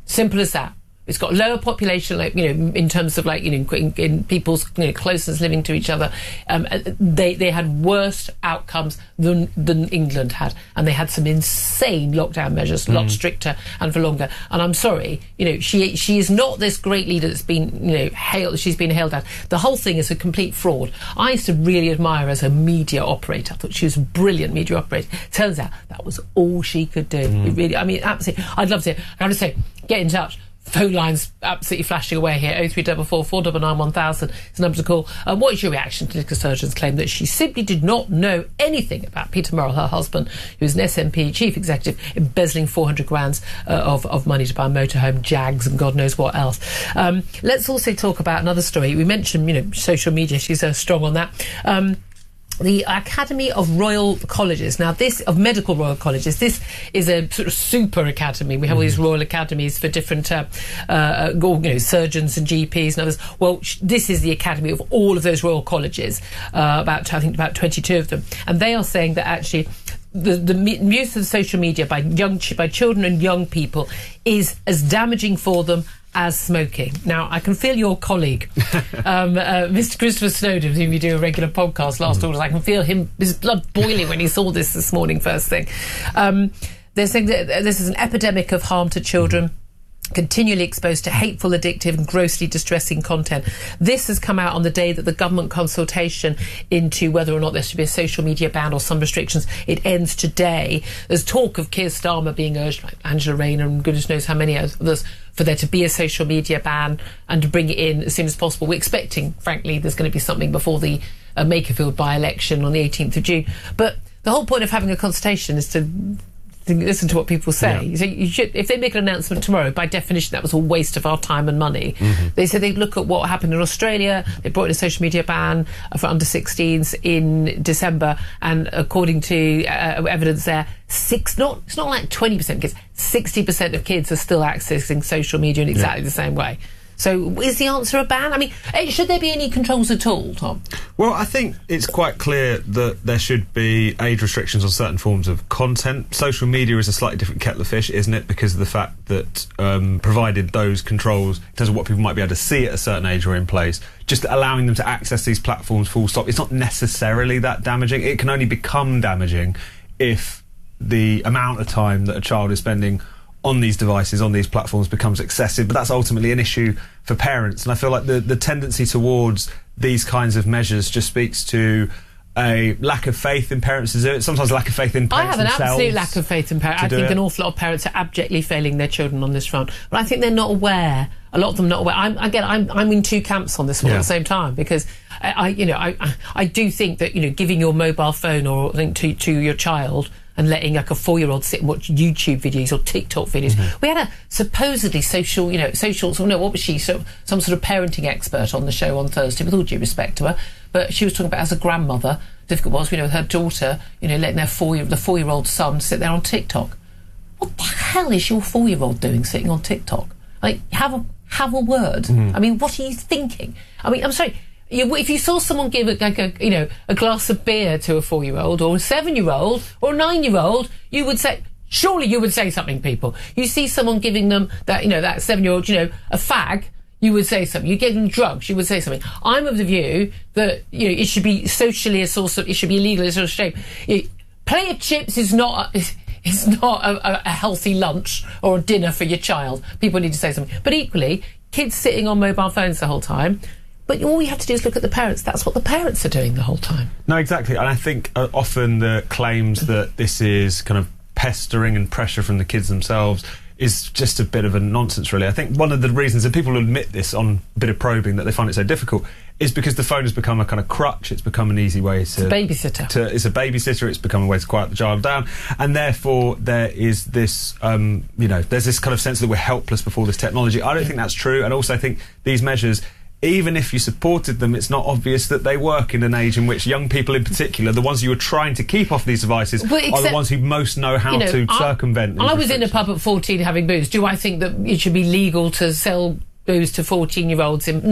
Simple as that. It's got lower population, like, you know, in terms of, like, you know, in, in people's, you know, closeness living to each other. Um, they they had worse outcomes than than England had, and they had some insane lockdown measures, a lot Mm. stricter and for longer. And I'm sorry, you know, she she is not this great leader that's been, you know, hailed. She's been hailed at. The whole thing is a complete fraud. I used to really admire her as a media operator. I thought she was a brilliant media operator. Turns out that was all she could do. Mm. It really, I mean, absolutely. I'd love to. I got to say, get in touch. Phone lines absolutely flashing away here. oh three four four, four nine nine, one thousand is the number to call. Um, what is your reaction to Nicola Sturgeon's claim that she simply did not know anything about Peter Murrell, her husband, who is an S N P chief executive, embezzling four hundred grand uh, of, of money to buy a motorhome, Jags, and God knows what else. Um, let's also talk about another story. We mentioned, you know, social media. She's uh, strong on that. Um, The Academy of Royal Colleges. Now, this, of Medical Royal Colleges, this is a sort of super academy. We have all these royal academies for different, uh, uh, you know, surgeons and G Ps and others. Well, sh- this is the academy of all of those royal colleges, uh, about, I think, about twenty-two of them. And they are saying that actually the, the me- use of social media by young, ch- by children and young people is as damaging for them as smoking. Now, I can feel your colleague, um, uh, Mister Christopher Snowden, with whom you do a regular podcast, last orders. I can feel him, his blood boiling when he saw this this morning, first thing. Um, they're saying that this is an epidemic of harm to children, continually exposed to hateful, addictive and grossly distressing content. This has come out on the day that the government consultation into whether or not there should be a social media ban or some restrictions, it ends today. There's talk of Keir Starmer being urged, like Angela Rayner and goodness knows how many others, for there to be a social media ban and to bring it in as soon as possible. We're expecting, frankly, there's going to be something before the uh, Makerfield by-election on the eighteenth of June. But the whole point of having a consultation is to listen to what people say. Yeah. So you should, if they make an announcement tomorrow, by definition that was a waste of our time and money. Mhm. They said they'd look at what happened in Australia. They brought in a social media ban for under sixteens in December, and according to uh, evidence there, six not it's not like twenty percent of kids, sixty percent of kids are still accessing social media in exactly Yeah. the same way. So is the answer a ban? I mean, eh, should there be any controls at all, Tom? Well, I think it's quite clear that there should be age restrictions on certain forms of content. Social media is a slightly different kettle of fish, isn't it? Because of the fact that, um, provided those controls, in terms of what people might be able to see at a certain age, are in place, just allowing them to access these platforms full stop, it's not necessarily that damaging. It can only become damaging if the amount of time that a child is spending on these devices, on these platforms, becomes excessive. But that's ultimately an issue for parents, and I feel like the, the tendency towards these kinds of measures just speaks to a lack of faith in parents to do it. Sometimes a lack of faith in I parents have an themselves absolute lack of faith in parents. to I do think it. an awful lot of parents are abjectly failing their children on this front. But I think they're not aware. A lot of them not aware. I'm, again, I'm, I'm in two camps on this one Yeah. at the same time, because I, I you know, I, I, I do think that, you know, giving your mobile phone or link to, to your child and letting like a four-year-old sit and watch YouTube videos or TikTok videos. Mhm. We had a supposedly social, you know, social, so no, what was she? So, some sort of parenting expert on the show on Thursday, with all due respect to her. But she was talking about, as a grandmother, difficult was, you know, her daughter, you know, letting their four-year, the four-year-old son sit there on TikTok. What the hell is your four-year-old doing sitting on TikTok? Like, have a, have a word. Mhm. I mean, what are you thinking? I mean, I'm sorry. You, if you saw someone give a, like a, you know, a glass of beer to a four-year-old or a seven-year-old or a nine-year-old, you would say, surely you would say something, people. You see someone giving them that, you know, that seven-year-old, you know, a fag, you would say something. You give them drugs, you would say something. I'm of the view that, you know, it should be socially a source of, it should be illegal as a source of shame. You, play of chips is not a, is, is not a, a healthy lunch or a dinner for your child. People need to say something. But equally, kids sitting on mobile phones the whole time. But all you have to do is look at the parents. That's what the parents are doing the whole time. No, exactly. And I think uh, often the claims that this is kind of pestering and pressure from the kids themselves is just a bit of a nonsense, really. I think one of the reasons that people admit this on a bit of probing, that they find it so difficult, is because the phone has become a kind of crutch. It's become an easy way to... It's a babysitter. To, it's a babysitter. It's become a way to quiet the child down. And therefore, there is this, um, you know, there's this kind of sense that we're helpless before this technology. I don't think that's true. And also I think these measures, even if you supported them, it's not obvious that they work in an age in which young people in particular, the ones you are trying to keep off these devices, But are except- the ones who most know how You know, to I- circumvent these I was in a restrictions. pub at fourteen having booze. Do I think that it should be legal to sell booze to fourteen-year-olds? In, no.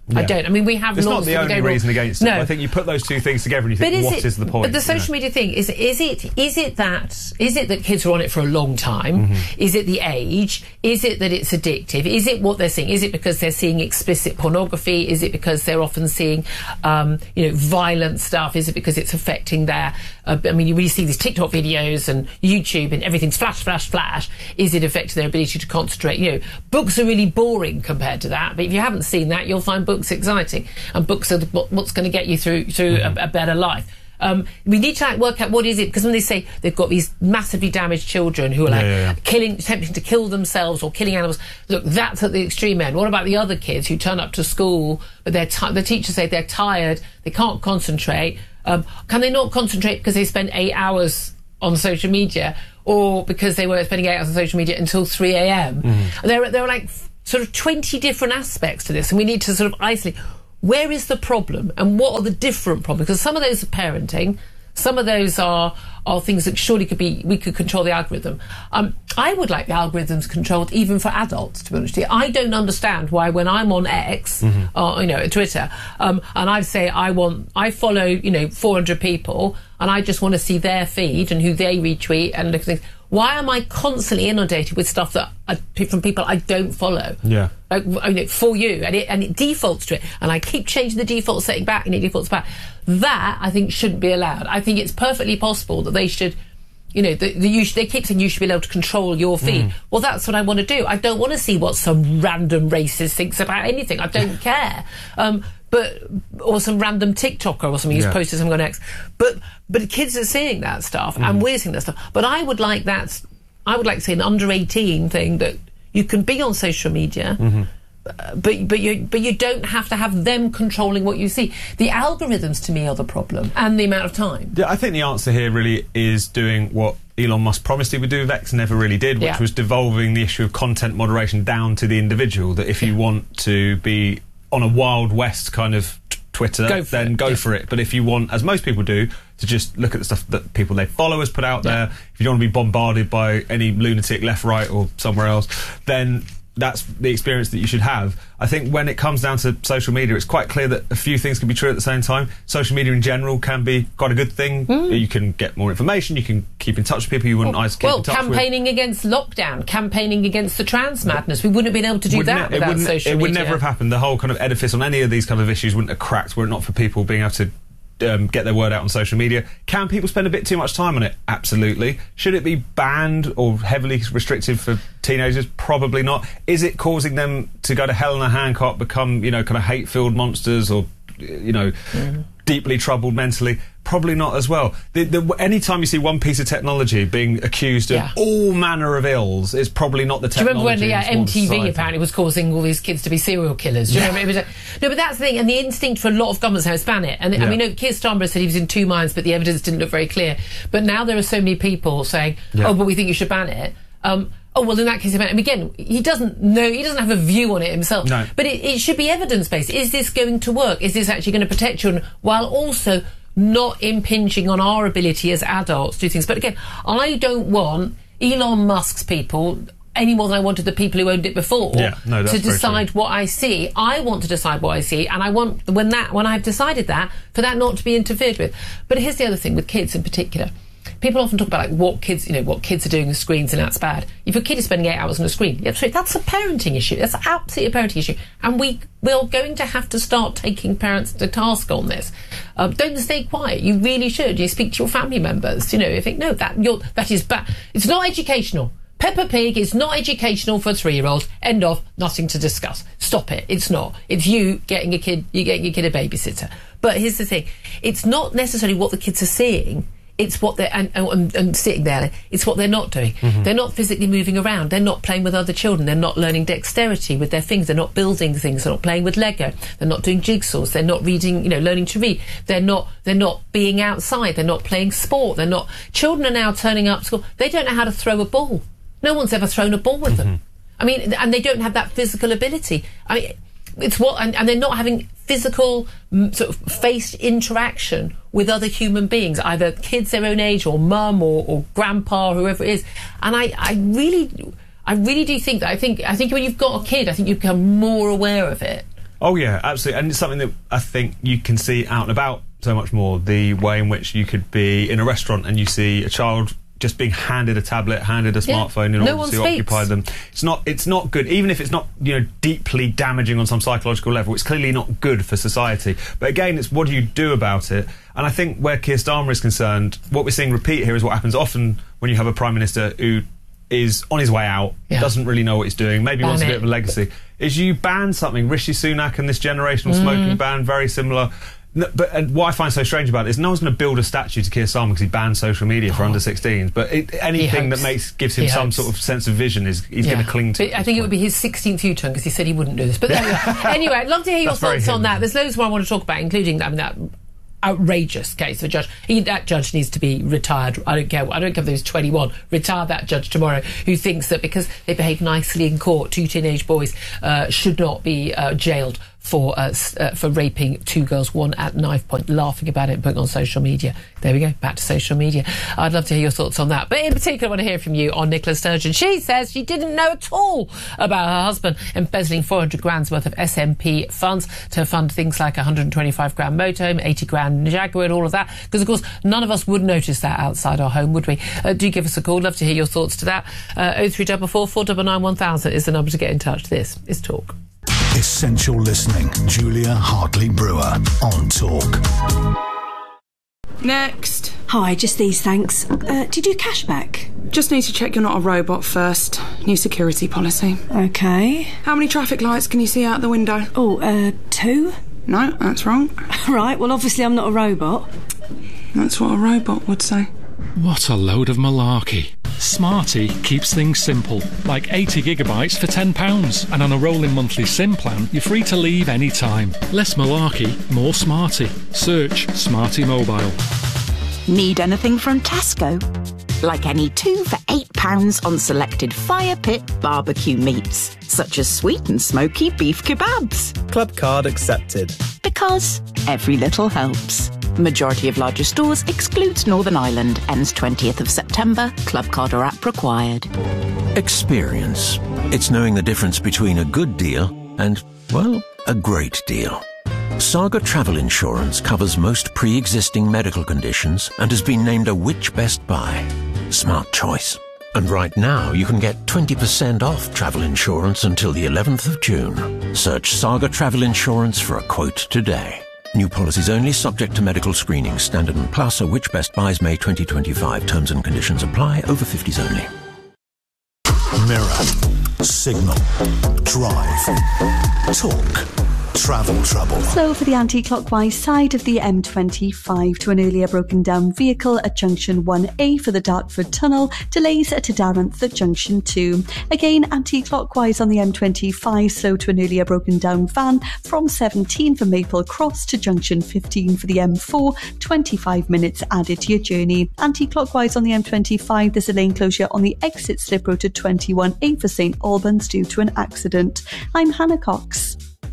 Yeah. I don't. I mean, we have it's laws. It's not the only reason wrong. against it. No. I think you put those two things together and you think, is what it, is the point? But the social you know? media thing, is is it is it that is it that kids are on it for a long time? Mm-hmm. Is it the age? Is it that it's addictive? Is it what they're seeing? Is it because they're seeing explicit pornography? Is it because they're often seeing, um, you know, violent stuff? Is it because it's affecting their... Uh, I mean, you really see these TikTok videos and YouTube and everything's flash, flash, flash. Is it affecting their ability to concentrate? You know, books are really boring compared to that, but if you haven't seen that, you'll find books exciting. And books are the, what, what's going to get you through through mm-hmm. a, a better life. Um, we need to like, work out what is it, because when they say they've got these massively damaged children who are like yeah, yeah, yeah. killing, attempting to kill themselves or killing animals. Look, that's at the extreme end. What about the other kids who turn up to school, but they're t- the teachers say they're tired, they can't concentrate. Um, can they not concentrate because they spend eight hours on social media, or because they were spending eight hours on social media until three a.m. Mm-hmm. There, there are like f- sort of twenty different aspects to this, and we need to sort of isolate. Where is the problem, and what are the different problems? Because some of those are parenting, some of those are are things that surely could be, we could control the algorithm. Um, I would like the algorithms controlled even for adults, to be honest with you. I don't understand why when I'm on X, mm-hmm. or, you know, Twitter, um, and I say I want, I follow, you know, four hundred people, and I just want to see their feed and who they retweet and look at things. Why am I constantly inundated with stuff that I, from people I don't follow? Yeah. Like, I mean, for you, and it, and it defaults to it, and I keep changing the default setting back, and it defaults back. That I think shouldn't be allowed. I think it's perfectly possible that they should, you know, the, the, you should, they keep saying you should be able to control your feed. Mm. Well, that's what I want to do. I don't want to see what some random racist thinks about anything. I don't care. Um, But or some random TikToker or something who's yeah. posted something on X. But but kids are seeing that stuff, mm. and we're seeing that stuff. But I would like that. I would like to say an under eighteen thing that you can be on social media, mm-hmm. uh, but but you but you don't have to have them controlling what you see. The algorithms to me are the problem, and the amount of time. Yeah, I think the answer here really is doing what Elon Musk promised he would do with X and never really did, which yeah. was devolving the issue of content moderation down to the individual. That if you want to be on a Wild West kind of t- Twitter, go then it, go yeah. for it. But if you want, as most people do, to just look at the stuff that people they follow has put out yeah. there, if you don't want to be bombarded by any lunatic left, right or somewhere else, then that's the experience that you should have. I think when it comes down to social media, it's quite clear that a few things can be true at the same time. Social media in general can be quite a good thing. Mm. You can get more information, you can keep in touch with people you wouldn't well, otherwise keep well, in touch with. Well, campaigning against lockdown, campaigning against the trans madness, we wouldn't have been able to do wouldn't that it, without it social it media. It would never have happened. The whole kind of edifice on any of these kind of issues wouldn't have cracked were it not for people being able to Um, get their word out on social media. Can people spend a bit too much time on it? Absolutely. Should it be banned or heavily restricted for teenagers? Probably not. Is it causing them to go to hell in a handcart, become, you know, kind of hate-filled monsters or, you know, mm. deeply troubled mentally? Probably not as well. The, the, anytime you see one piece of technology being accused of yeah. all manner of ills, it's probably not the technology. Do you remember when the uh, M T V society. apparently was causing all these kids to be serial killers? Do you yeah. remember? It was a, no, but that's the thing, and the instinct for a lot of governments now is ban it. And, yeah. and we know Keir Starmer said he was in two minds, but the evidence didn't look very clear. But now there are so many people saying, yeah. oh, but we think you should ban it. Um, Oh, well, in that case, and again, he doesn't know, he doesn't have a view on it himself. No. But it, it should be evidence-based. Is this going to work? Is this actually going to protect children while also not impinging on our ability as adults to do things? But again, I don't want Elon Musk's people any more than I wanted the people who owned it before yeah, no, that's to decide what I see. I want to decide what I see, and I want, when that, when I've decided that, for that not to be interfered with. But here's the other thing with kids in particular. People often talk about like what kids, you know, what kids are doing with screens, and that's bad. If your kid is spending eight hours on a screen, that's a parenting issue. That's absolutely a parenting issue, and we we're going to have to start taking parents to task on this. Um, don't stay quiet. You really should. You speak to your family members. You know, you think no, that you're, that is bad. It's not educational. Peppa Pig is not educational for a three-year-old. End of. Nothing to discuss. Stop it. It's not. It's you getting a kid. You getting your kid a babysitter. But here's the thing: it's not necessarily what the kids are seeing. It's what they're and, and, and sitting there. It's what they're not doing. Mm-hmm. They're not physically moving around. They're not playing with other children. They're not learning dexterity with their things. They're not building things. They're not playing with Lego. They're not doing jigsaws. They're not reading. You know, learning to read. They're not. They're not being outside. They're not playing sport. They're not. Children are now turning up to school. They don't know how to throw a ball. No one's ever thrown a ball with mm-hmm. them. I mean, and they don't have that physical ability. I mean, it's what, and, and they're not having physical m- sort of faced interaction with other human beings, either kids their own age or mum or, or grandpa, or whoever it is. And I, I really, I really do think that. I think, I think when you've got a kid, I think you become more aware of it. Oh yeah, absolutely, and it's something that I think you can see out and about so much more. The way in which you could be in a restaurant and you see a child just being handed a tablet, handed a smartphone in no order to occupy them. It's not. It's not good, even if it's not, you know, deeply damaging on some psychological level. It's clearly not good for society. But again, it's what do you do about it? And I think where Keir Starmer is concerned, what we're seeing repeat here is what happens often when you have a Prime Minister who is on his way out, Yeah. doesn't really know what he's doing, maybe Ban wants a it. bit of a legacy, is you ban something. Rishi Sunak and this generational Mm. smoking ban, very similar. No, but and what I find so strange about it is no one's going to build a statue to Keir Starmer because he banned social media for under sixteens. But it, anything that makes gives him He some hopes. sort of sense of vision is he's Yeah. going to cling to. But I think it would be his sixteenth U-turn because he said he wouldn't do this. But there we go. Anyway, I'd love to hear your That's very thoughts on him. that. There's loads more I want to talk about, including I mean that outrageous case of a judge. He, that judge needs to be retired. I don't care. I don't care if he was twenty-one. Retire that judge tomorrow who thinks that because they behave nicely in court, two teenage boys uh, should not be uh, jailed for uh, s- uh, for raping two girls, one at knife point, laughing about it and putting on social media. There we go, back to social media. I'd love to hear your thoughts on that. But in particular, I want to hear from you on Nicola Sturgeon. She says she didn't know at all about her husband embezzling four hundred grand's worth of S M P funds to fund things like a one hundred twenty-five grand motorhome, eighty grand Jaguar and all of that. Because, of course, none of us would notice that outside our home, would we? Uh, do give us a call. Love to hear your thoughts to that. Uh, oh three four four, four nine nine, one thousand is the number to get in touch. This is Talk. Essential listening. Julia Hartley Brewer on Talk. Next. Hi, just these, thanks. Uh, do you do cashback? Just need to check you're not a robot first. New security policy. Okay. How many traffic lights can you see out the window? Oh, uh, two? No, that's wrong. Right, well, obviously I'm not a robot. That's what a robot would say. What a load of malarkey. Smarty keeps things simple, like eighty gigabytes for ten pounds, and on a rolling monthly SIM plan, you're free to leave any time. Less malarkey, more Smarty. Search Smarty Mobile. Need anything from Tesco? Like any two for eight pounds on selected Fire Pit barbecue meats, such as sweet and smoky beef kebabs. Club card accepted. Because every little helps. Majority of larger stores excludes Northern Ireland. Ends twentieth of September. Club card or app required. Experience. It's knowing the difference between a good deal and, well, a great deal. Saga Travel Insurance covers most pre-existing medical conditions and has been named a Which Best Buy. Smart choice. And right now you can get twenty percent off travel insurance until the eleventh of June. Search Saga Travel Insurance for a quote today. New policies only, subject to medical screening. Standard and Plus are Which Best Buys May twenty twenty-five. Terms and conditions apply. Over fifties only. Mirror, Signal, Drive, Talk, Travel Trouble. Slow for the anti-clockwise side of the M twenty-five to an earlier broken down vehicle at junction one A for the Dartford Tunnel. Delays at Darenth at junction two. Again, anti-clockwise on the M twenty-five, slow to an earlier broken down van from seventeen for Maple Cross to junction fifteen for the M four. twenty-five minutes added to your journey. Anti-clockwise on the M twenty-five, there's a lane closure on the exit slip road to twenty-one A for St Albans due to an accident. I'm Hannah Cox.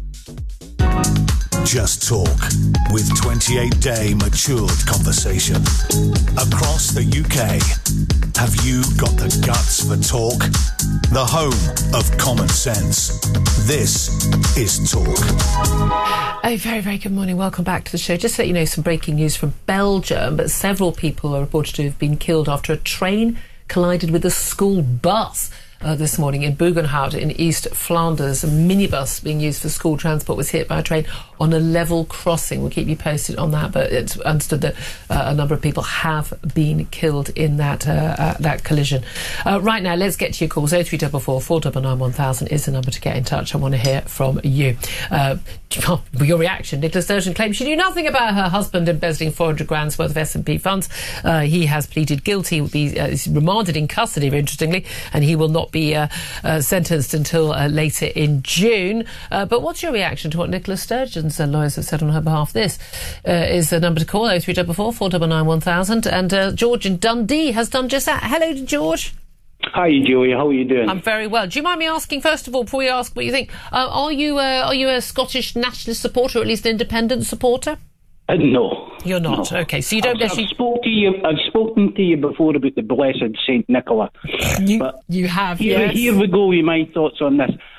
Just Talk, with twenty-eight day matured conversation. Across the U K, have you got the guts for talk? The home of common sense. This is Talk. A very, very good morning. Welcome back to the show. Just to let you know, some breaking news from Belgium, but several people are reported to have been killed after a train collided with a school bus. Uh, this morning in Bugenhout in East Flanders. A minibus being used for school transport was hit by a train on a level crossing. We'll keep you posted on that, but it's understood that uh, a number of people have been killed in that uh, uh, that collision. Uh, right now, let's get to your calls. oh three four four, four nine nine, one thousand is the number to get in touch. I want to hear from you. Uh, your reaction. Nicola Sturgeon claims she knew nothing about her husband embezzling four hundred grand's worth of S and P funds. Uh, he has pleaded guilty. He will be uh, remanded in custody, interestingly, and he will not be uh, uh, sentenced until uh, later in June. Uh, but what's your reaction to what Nicola Sturgeon's uh, lawyers have said on her behalf? This uh, is the number to call, oh three four four, four nine nine, one thousand. And uh, George in Dundee has done just that. Hello, George. Hi, Julia. How are you doing? I'm very well. Do you mind me asking, first of all, before we ask what you think, uh, are you uh, are you a Scottish nationalist supporter, or at least an independent supporter? Uh, no. You're not? No. OK, so you don't I've, actually... I've, spoke to you, I've spoken to you before about the blessed Saint Nicola. You, but you have, here, yes. Here we go with my thoughts on this.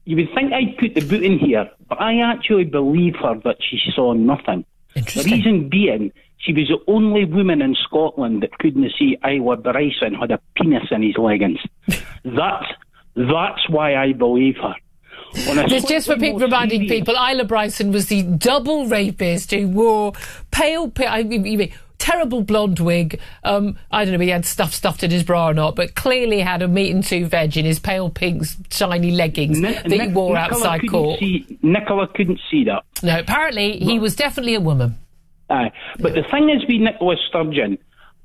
you would think I'd put the boot in here, but I actually believe her that she saw nothing. The reason being, she was the only woman in Scotland that couldn't see Iowa Bryson had a penis in his leggings. that's that's why I believe her. Just, just for people reminding serious. people, Isla Bryson was the double rapist who wore pale, pale I mean, you mean, terrible blonde wig. Um, I don't know if he had stuff stuffed in his bra or not, but clearly had a meat and two veg in his pale pink shiny leggings Ni- that he wore Nicola outside court. See, Nicola couldn't see that. No, apparently he was definitely a woman. Aye, but yeah. the thing is with Nicola Sturgeon,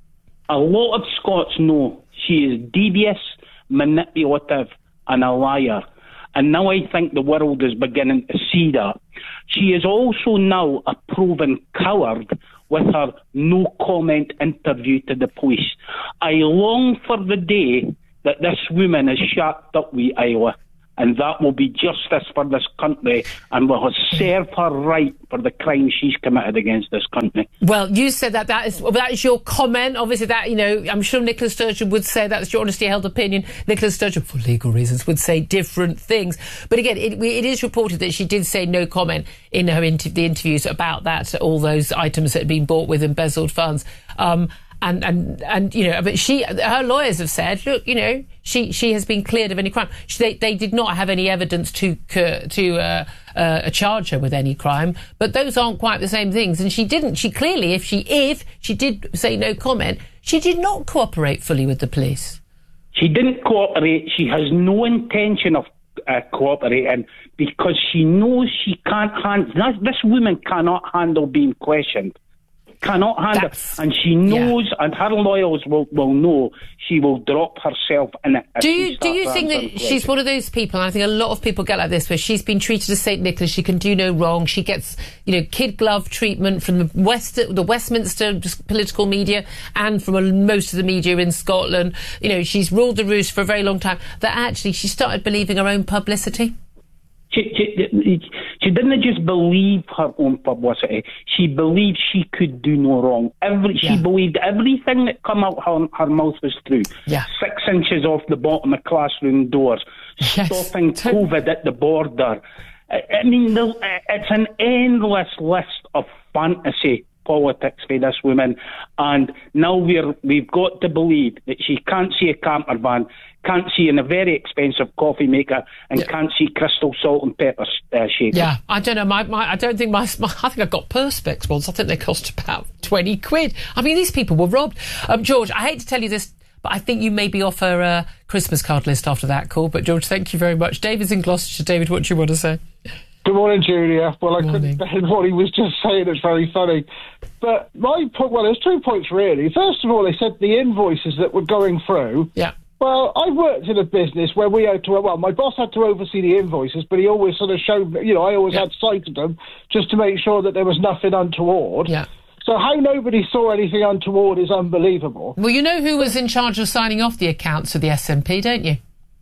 a lot of Scots know she is devious, manipulative and a liar. And now I think the world is beginning to see that. She is also now a proven coward with her no-comment interview to the police. I long for the day that this woman is shacked up with Iowa, and that will be justice for this country and will serve her right for the crime she's committed against this country. Well, you said that that is, well, that is your comment. Obviously, that, you know, I'm sure Nicola Sturgeon would say that's your honestly held opinion. Nicola Sturgeon, for legal reasons, would say different things. But again, it, it is reported that she did say no comment in her inter- the interviews about that, all those items that had been bought with embezzled funds. Um, And, and, and, you know, but she, her lawyers have said, look, you know, she, she has been cleared of any crime. She, they, they did not have any evidence to, to, uh, uh, charge her with any crime, but those aren't quite the same things. And she didn't, she clearly, if she, if she did say no comment, she did not cooperate fully with the police. She didn't cooperate. She has no intention of uh, cooperating because she knows she can't handle, this woman cannot handle being questioned. Cannot handle That's, and she knows yeah. and her lawyers will, will know she will drop herself in it. Do you do you think that she's one of those people, and I think a lot of people get like this, where she's been treated as Saint Nicholas, she can do no wrong, she gets, you know, kid glove treatment from the West the Westminster political media and from a, most of the media in Scotland, you know, she's ruled the roost for a very long time, that actually she started believing her own publicity? She, she, she didn't just believe her own publicity. She believed she could do no wrong. Every yeah. She believed everything that come out her, her mouth was true. Yeah. Six inches off the bottom of classroom doors. Yes. Stopping COVID at the border. I, I mean, the, it's an endless list of fantasy politics for this woman. And now we're, we've got to believe that she can't see a camper van, can't see in a very expensive coffee maker, and yeah. can't see crystal salt and pepper uh, shaker. Yeah, I don't know. My, my, I don't think my, my. I think I got Perspex once. I think they cost about twenty quid. I mean, these people were robbed. Um, George, I hate to tell you this, but I think you may be off her uh, Christmas card list after that call. But George, thank you very much. David's in Gloucestershire. David, what do you want to say? Good morning, Julia. Well, I couldn't stand what he was just saying. It's very funny. But my point, well, there's two points, really. First of all, they said the invoices that were going through. Yeah. Well, I worked in a business where we had to, well, my boss had to oversee the invoices, but he always sort of showed, you know, I always yeah. had sight of them just to make sure that there was nothing untoward. Yeah. So how nobody saw anything untoward is unbelievable. Well, you know who was in charge of signing off the accounts of the S N P, don't you?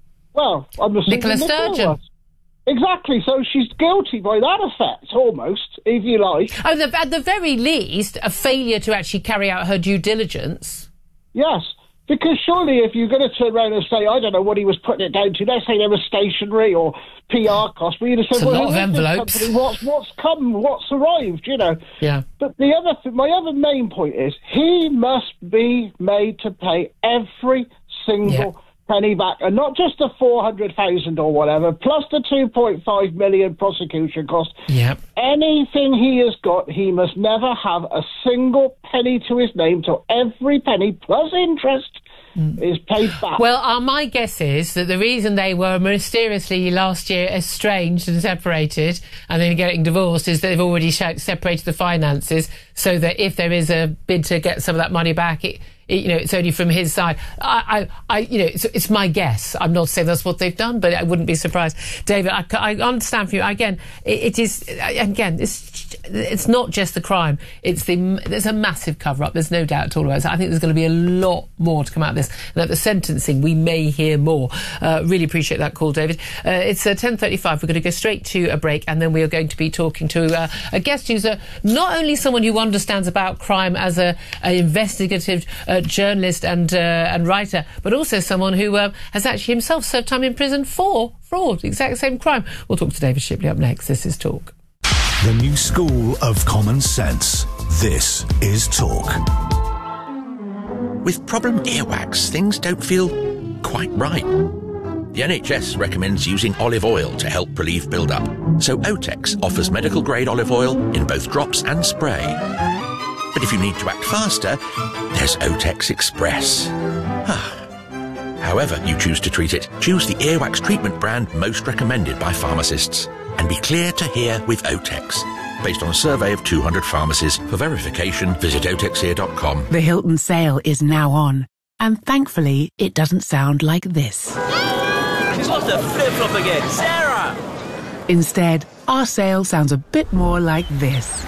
Well, I'm just Nicola Sturgeon. Exactly, so she's guilty by that effect, almost, if you like. Oh, the, at the very least, a failure to actually carry out her due diligence. Yes, because surely if you're going to turn around and say, I don't know what he was putting it down to, let's say there was stationery or P R costs, but you'd have said, it's well, a lot of envelopes. What's, what's come, what's arrived, you know? Yeah. But the other, th- my other main point is, he must be made to pay every single yeah. penny back, and not just the four hundred thousand or whatever, plus the two point five million prosecution cost. Yep. Anything he has got, he must never have a single penny to his name till every penny plus interest mm. is paid back. Well, uh, my guess is that the reason they were mysteriously last year estranged and separated and then getting divorced is that they've already sh- separated the finances, so that if there is a bid to get some of that money back, it It, you know, it's only from his side. I, I, I you know, it's, it's my guess. I'm not saying that's what they've done, but I wouldn't be surprised. David, I, I understand for you. Again, it, it is, again, it's, it's not just the crime. It's the there's a massive cover-up. There's no doubt at all about it. So I think there's going to be a lot more to come out of this. And at the sentencing, we may hear more. Uh, really appreciate that call, David. Uh, it's uh, ten thirty-five. We're going to go straight to a break, and then we are going to be talking to uh, a guest who's uh, not only someone who understands about crime as a, a investigative uh, journalist and uh, and writer, but also someone who uh, has actually himself served time in prison for fraud, the exact same crime. We'll talk to David Shipley up next. This is Talk. The new school of common sense. This is Talk. With problem earwax, things don't feel quite right. The N H S recommends using olive oil to help relieve build-up. So Otex offers medical-grade olive oil in both drops and spray. But if you need to act faster, there's Otex Express. However you choose to treat it, choose the earwax treatment brand most recommended by pharmacists. And be clear to hear with Otex. Based on a survey of two hundred pharmacies. For verification, visit otex ear dot com. The Hilton sale is now on. And thankfully, it doesn't sound like this. She's lost her flip-flop again. Sarah! Instead, our sale sounds a bit more like this.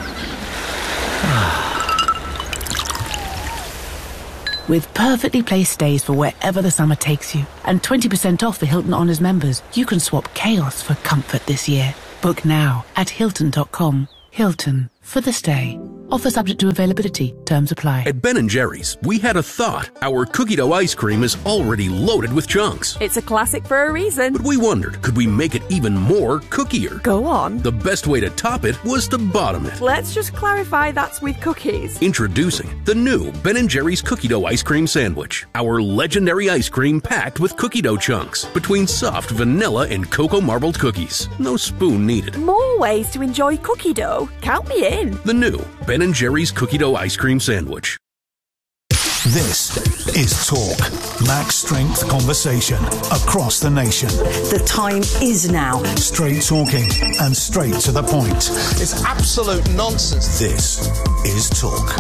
With perfectly placed stays for wherever the summer takes you, and twenty percent off for Hilton Honors members, you can swap chaos for comfort this year. Book now at hilton dot com. Hilton, for the stay. Offer subject to availability. Terms apply. At Ben and Jerry's, we had a thought. Our cookie dough ice cream is already loaded with chunks. It's a classic for a reason. But we wondered, could we make it even more cookier? Go on. The best way to top it was to bottom it. Let's just clarify that's with cookies. Introducing the new Ben and Jerry's cookie dough ice cream sandwich. Our legendary ice cream packed with cookie dough chunks between soft vanilla and cocoa marbled cookies. No spoon needed. More ways to enjoy cookie dough. Count me in. The new Ben and Jerry's cookie dough ice cream sandwich. This is Talk. Max strength conversation across the nation. The time is now. Straight talking and straight to the point. It's absolute nonsense. This is Talk.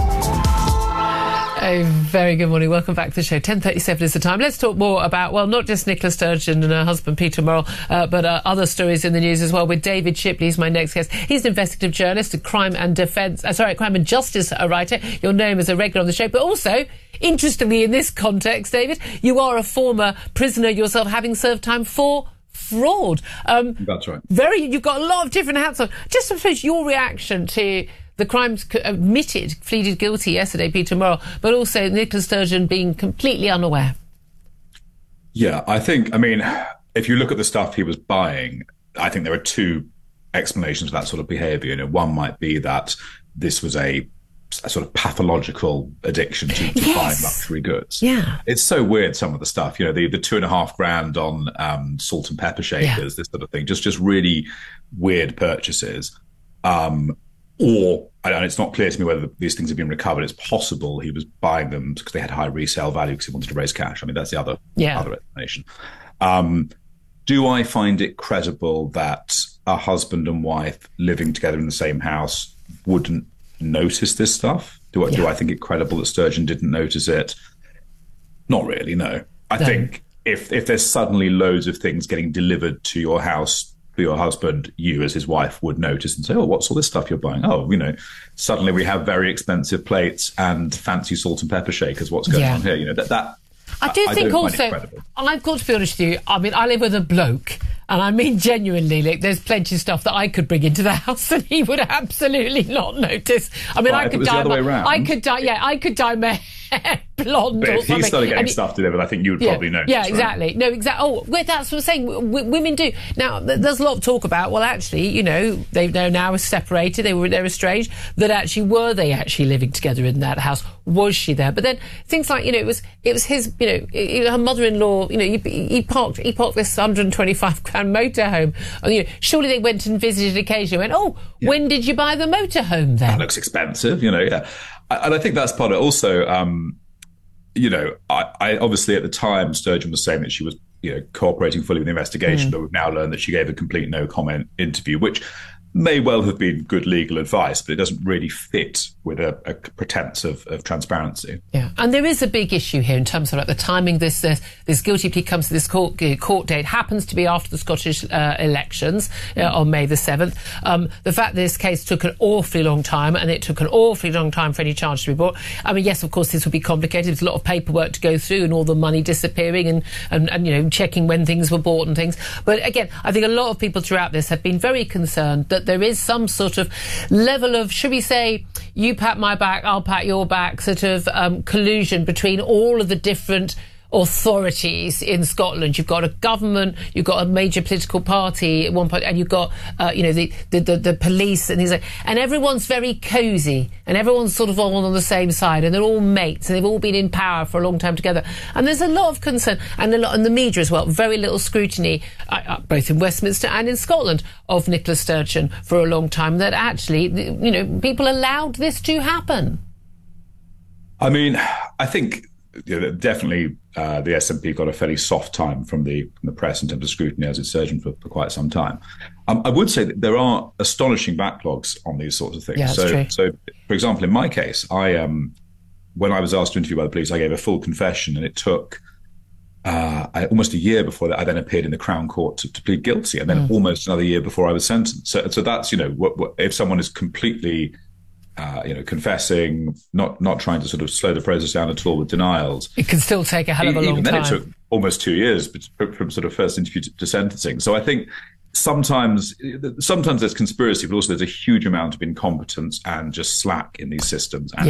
A very good morning. Welcome back to the show. ten thirty-seven is the time. Let's talk more about, well, not just Nicola Sturgeon and her husband Peter Murrell, uh, but uh, other stories in the news as well with David Shipley. He's my next guest. He's an investigative journalist, a crime and defence, uh, sorry, crime and justice writer. You'll know him as a regular on the show, but also, interestingly in this context, David, you are a former prisoner yourself, having served time for fraud. Um, That's right. Very, you've got a lot of different hats on. Just I suppose your reaction to the crimes admitted, pleaded guilty yesterday, Peter Murrell, but also Nicola Sturgeon being completely unaware. Yeah, I think, I mean, if you look at the stuff he was buying, I think there are two explanations for that sort of behaviour. You know, one might be that this was a, a sort of pathological addiction to, to yes. buying luxury goods. Yeah. It's so weird, some of the stuff, you know, the, the two and a half grand on um, salt and pepper shakers, yeah. this sort of thing, just, just really weird purchases. Um, Or, and it's not clear to me whether these things have been recovered. It's possible he was buying them because they had high resale value because he wanted to raise cash. I mean, that's the other, yeah. other explanation. Um, do I find it credible that a husband and wife living together in the same house wouldn't notice this stuff? Do I, yeah. do I think it credible that Sturgeon didn't notice it? Not really, no. I no. think if if there's suddenly loads of things getting delivered to your house, your husband, you as his wife would notice and say, oh, what's all this stuff you're buying? Oh, you know, suddenly we have very expensive plates and fancy salt and pepper shakers. What's going yeah. on here? You know, that, that I do I, think I also, I've got to be honest with you, I mean, I live with a bloke, and I mean genuinely, like, there's plenty of stuff that I could bring into the house and he would absolutely not notice. I mean, right, I could dye my, I could dye, yeah, I could dye my hair blonde. But or if he started getting I mean, stuff delivered, I think you would yeah, probably notice. Yeah, right? exactly. No, exactly. Oh, well, that's what I'm saying. W- women do. Now, th- there's a lot of talk about, well, actually, you know, they, they're now separated, they were, they're estranged, that actually, were they actually living together in that house? Was she there? But then things like, you know, it was, it was his, you know, it, her mother-in-law, you know, he, he parked, he parked this one hundred twenty-five grand motorhome. And, you know, surely they went and visited occasionally and went, oh, yeah. when did you buy the motorhome then? That looks expensive, you know, yeah. And I think that's part of it. Also, um, you know, I, I obviously at the time Sturgeon was saying that she was, you know, cooperating fully with the investigation, mm. but we've now learned that she gave a complete no comment interview, which may well have been good legal advice, but it doesn't really fit with a, a pretense of, of transparency. Yeah, and there is a big issue here in terms of like the timing. This uh, this guilty plea comes to this court uh, court date happens to be after the Scottish uh, elections uh, on May the seventh. Um, the fact that this case took an awfully long time, and it took an awfully long time for any charge to be brought. I mean, yes, of course, this would be complicated. There's a lot of paperwork to go through, and all the money disappearing, and, and and you know checking when things were bought and things. But again, I think a lot of people throughout this have been very concerned that there is some sort of level of, should we say, you pat my back, I'll pat your back, sort of um, collusion between all of the different authorities in Scotland. You've got a government, you've got a major political party at one point, and you've got, uh, you know, the, the, the, the police and things like, and everyone's very cosy, and everyone's sort of all on the same side, and they're all mates, and they've all been in power for a long time together. And there's a lot of concern, and a lot in the media as well, very little scrutiny, uh, uh, both in Westminster and in Scotland, of Nicola Sturgeon for a long time, that actually, you know, people allowed this to happen. I mean, I think you know, definitely uh, the S N P got a fairly soft time from the, from the press in terms of scrutiny as its surgeon for, for quite some time. Um, I would say that there are astonishing backlogs on these sorts of things. Yeah, so, true. so, for example, in my case, I um, when I was asked to interview by the police, I gave a full confession, and it took uh, I, almost a year before that I then appeared in the Crown Court to, to plead guilty, and then mm. almost another year before I was sentenced. So, so that's, you know, what, what, if someone is completely Uh, you know, confessing, not not trying to sort of slow the process down at all with denials. It can still take a hell of a long Even then time. It took almost two years from sort of first interview to, to sentencing. So I think sometimes sometimes there's conspiracy, but also there's a huge amount of incompetence and just slack in these systems. And